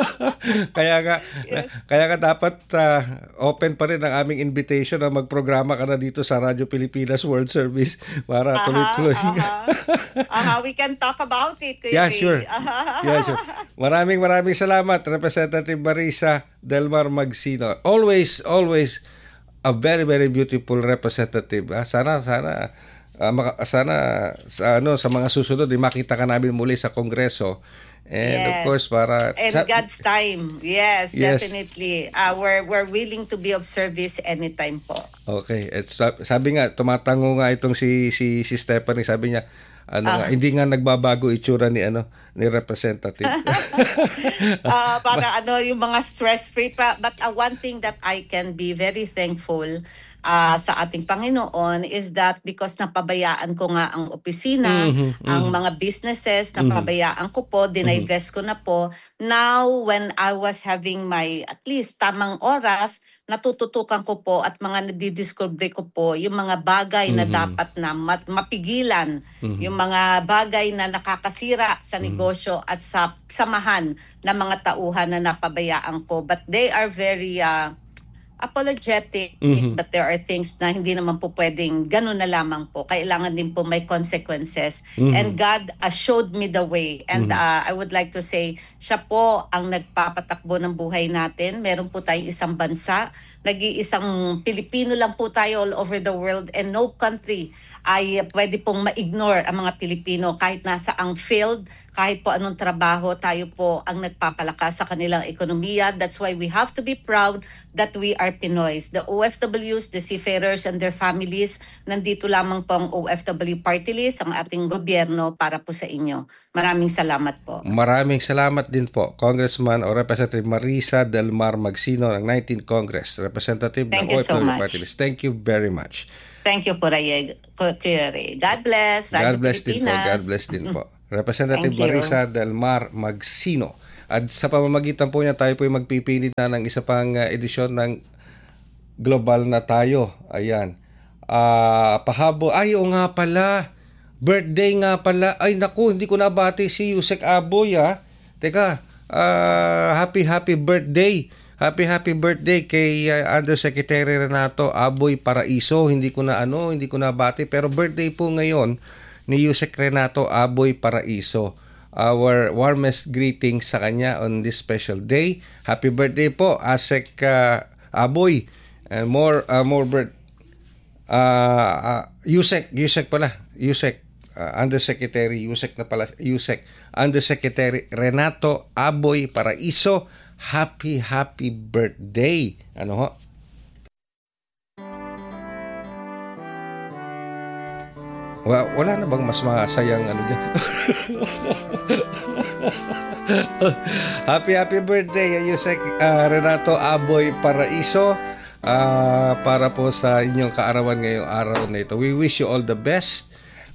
kaya nga, Yes. kaya nga dapat uh, open pa rin ang aming invitation na magprograma ka na dito sa Radyo Pilipinas World Service para Aha, tuloy-tuloy. aha. Aha, we can talk about it, Kuya Yeah, Ray. sure. Aha. Yeah, sure. Maraming maraming salamat, Representative Marisa Delmar Magsino. Always, always a very, very beautiful representative. Ah, sana, sana, ah, maka- sana sa ano sa mga susunod, eh, makita ka namin muli sa Kongreso. And of Yes. course, para And sa- God's time. Yes, Yes. definitely. Uh, we're, we're willing to be of service anytime po. Okay, at sab- sabi nga tumatango nga itong si si si Stephanie, sabi niya ano Ah. nga, hindi nga nagbabago itsura ni ano ni representative. uh, para ano yung mga stress-free pa. But uh, one thing that I can be very thankful uh, sa ating Panginoon is that because napabayaan ko nga ang opisina, Mhm, ang mhm. mga businesses, napabayaan ko po, dinivest ko na po. Now, when I was having my at least tamang oras, natututukan ko po at mga nadidiscover ko po yung mga bagay na Mhm. dapat na mat- mapigilan, Mhm. yung mga bagay na nakakasira sa negosyo at sa samahan ng mga tauhan na napabayaan ko. But they are very uh, apologetic, Mhm. but there are things na hindi naman po pwedeng ganun na lamang po. Kailangan din po may consequences. Mhm. And God uh, showed me the way. And Mhm. uh, I would like to say, siya po ang nagpapatakbo ng buhay natin. Meron po tayong isang bansa. Nag-iisang Pilipino lang po tayo all over the world, and no country ay pwede pong ma-ignore ang mga Pilipino kahit nasa ang field, kahit po anong trabaho, tayo po ang nagpapalakas sa kanilang ekonomiya. That's why we have to be proud that we are Pinoys. The O F Ws, the seafarers and their families, nandito lamang po ang O F W Party List, ang ating gobyerno para po sa inyo. Maraming salamat po. Maraming salamat din po, Congressman o Representative Marisa Del Mar Magsino ng nineteenth Congress, Representative Thank ng you O F W so much. Party List. Thank you very much. Thank you po, Rayeg. God bless. God Radyo bless din po. Pilipinas. God bless din po. Representative Thank you. Marisa Del Mar Magsino. At sa pamamagitan po niya, tayo po yung magpipilit na ng isa pang uh, edisyon ng Global na Tayo. Ayan. Uh, pahabo. Ay, o nga pala. Birthday nga pala. Ay, naku, hindi ko nabati si Yusek Aboy, ha. Teka, uh, happy, happy birthday. Happy, happy birthday kay uh, Undersecretary Renato Aboy Paraiso. Hindi ko na ano, hindi ko nabati. Pero birthday po ngayon ni Yusek Renato Aboy Paraiso. Our warmest greetings sa kanya on this special day. Happy birthday po, Asek uh, Aboy. And more uh, more birth uh, uh, Yusek, Yusek pala. Yusek uh, Undersecretary Yusek na pala, Yusek Undersecretary Renato Aboy Paraiso. Happy happy birthday. Ano ho? Wala na bang mas masayang ano dyan? Happy happy birthday Yusek uh, Renato Aboy Paraiso, uh, para po sa inyong kaarawan ngayong araw na ito. We wish you all the best,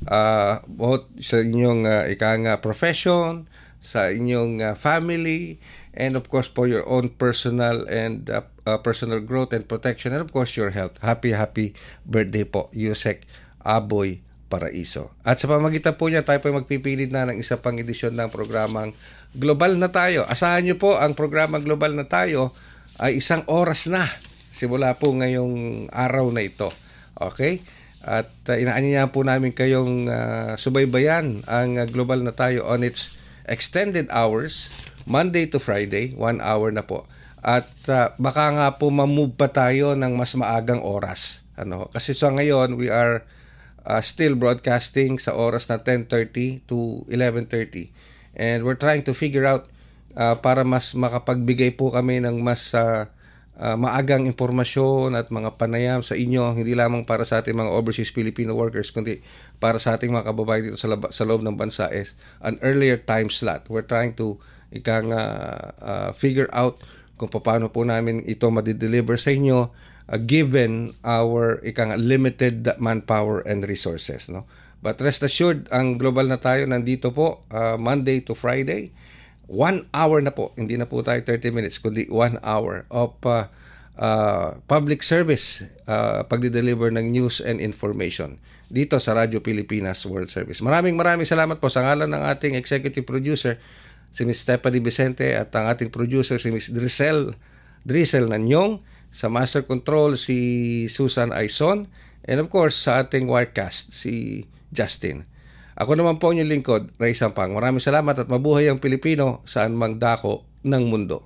uh, both sa inyong uh, ikang uh, profession, sa inyong uh, family, and of course for your own personal and uh, uh, personal growth and protection, and of course your health. Happy happy birthday po Yusek Aboy Paraiso. At sa pamagitan po niya, tayo po magpipilit na ng isa pang edisyon ng programang Global na Tayo. Asahan niyo po, ang programang Global na Tayo ay isang oras na simula po ngayong araw na ito. Okay? At uh, inaanyayahan po namin kayong uh, subaybayan ang uh, Global na Tayo on its extended hours, Monday to Friday, one hour na po. At uh, baka nga po mamove pa tayo ng mas maagang oras. Ano? Kasi so ngayon, we are Uh, still broadcasting sa oras na ten thirty to eleven thirty, and we're trying to figure out uh, para mas makapagbigay po kami ng mas uh, uh, maagang impormasyon at mga panayam sa inyo, hindi lamang para sa ating mga overseas Filipino workers, kundi para sa ating mga kababayan dito sa, lab- sa loob ng bansa is an earlier time slot. We're trying to ikang uh, uh, figure out kung paano po namin ito madideliver sa inyo, Uh, given our ikang limited manpower and resources, no? But rest assured, ang Global na Tayo nandito po uh, Monday to Friday, one hour na po, hindi na po tayo thirty minutes, kundi one hour of uh, uh, public service, uh, pagdi-deliver ng news and information dito sa Radyo Pilipinas World Service. Maraming maraming salamat po sa ngalan ng ating executive producer, si Miz Stephanie Vicente, at ang ating producer, si Miz Drisel, Drisel Nanyong, sa Master Control, si Susan Aison, and of course, sa ating Wirecast, si Justin. Ako naman po ang inyong lingkod, Ray Sampang. Maraming salamat at mabuhay ang Pilipino saan mang dako ng mundo.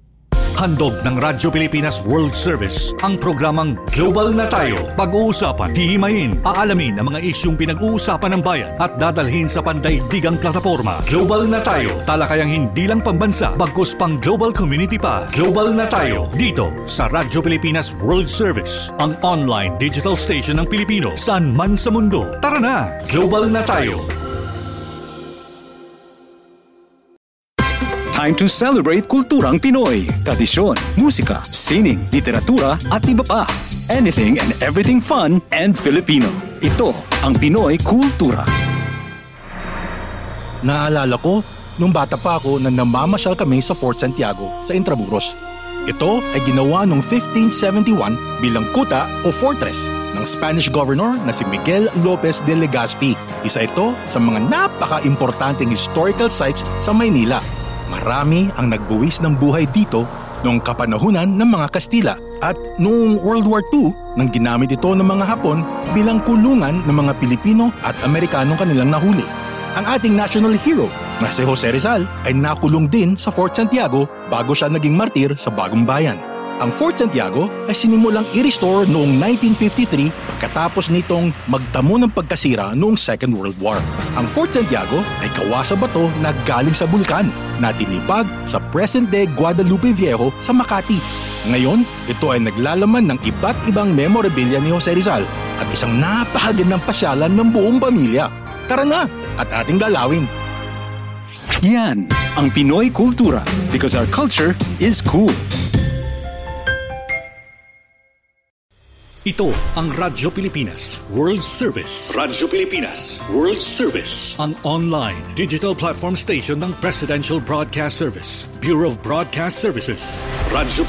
Handog ng Radyo Pilipinas World Service ang programang Global na Tayo. Pag-uusapan, hihimayin, aalamin ang mga isyung pinag-uusapan ng bayan at dadalhin sa pandaigdigang plataforma. Global na Tayo, talakayang hindi lang pambansa, bagkus pang global community pa. Global na Tayo, dito sa Radyo Pilipinas World Service, ang online digital station ng Pilipino saan man sa mundo. Tara na, Global na Tayo! Time to celebrate kulturang Pinoy, tradisyon, musika, sining, literatura at iba pa. Anything and everything fun and Filipino. Ito ang Pinoy Kultura. Naalala ko, nung bata pa ako na namamasyal kami sa Fort Santiago sa Intramuros. Ito ay ginawa noong fifteen seventy-one bilang kuta o fortress ng Spanish governor na si Miguel Lopez de Legazpi. Isa ito sa mga napaka-importanting historical sites sa Maynila. Marami ang nagbuwis ng buhay dito noong kapanahunan ng mga Kastila at noong World War Two nang ginamit ito ng mga Hapon bilang kulungan ng mga Pilipino at Amerikanong kanilang nahuli. Ang ating national hero na si Jose Rizal ay nakulong din sa Fort Santiago bago siya naging martir sa Bagong Bayan. Ang Fort Santiago ay sinimulang i-restore noong nineteen fifty-three pagkatapos nitong magtamo ng pagkasira noong Second World War. Ang Fort Santiago ay kawasa bato na galing sa bulkan na tinipag sa present-day Guadalupe Viejo sa Makati. Ngayon, ito ay naglalaman ng iba't ibang memorabilia ni Jose Rizal at isang napakagandang pasyalan ng buong pamilya. Tara na at ating dalawin. Yan ang Pinoy Kultura because our culture is cool. Ito ang Radyo Pilipinas World Service. Radyo Pilipinas World Service. Ang online digital platform station ng Presidential Broadcast Service, Bureau of Broadcast Services. Radyo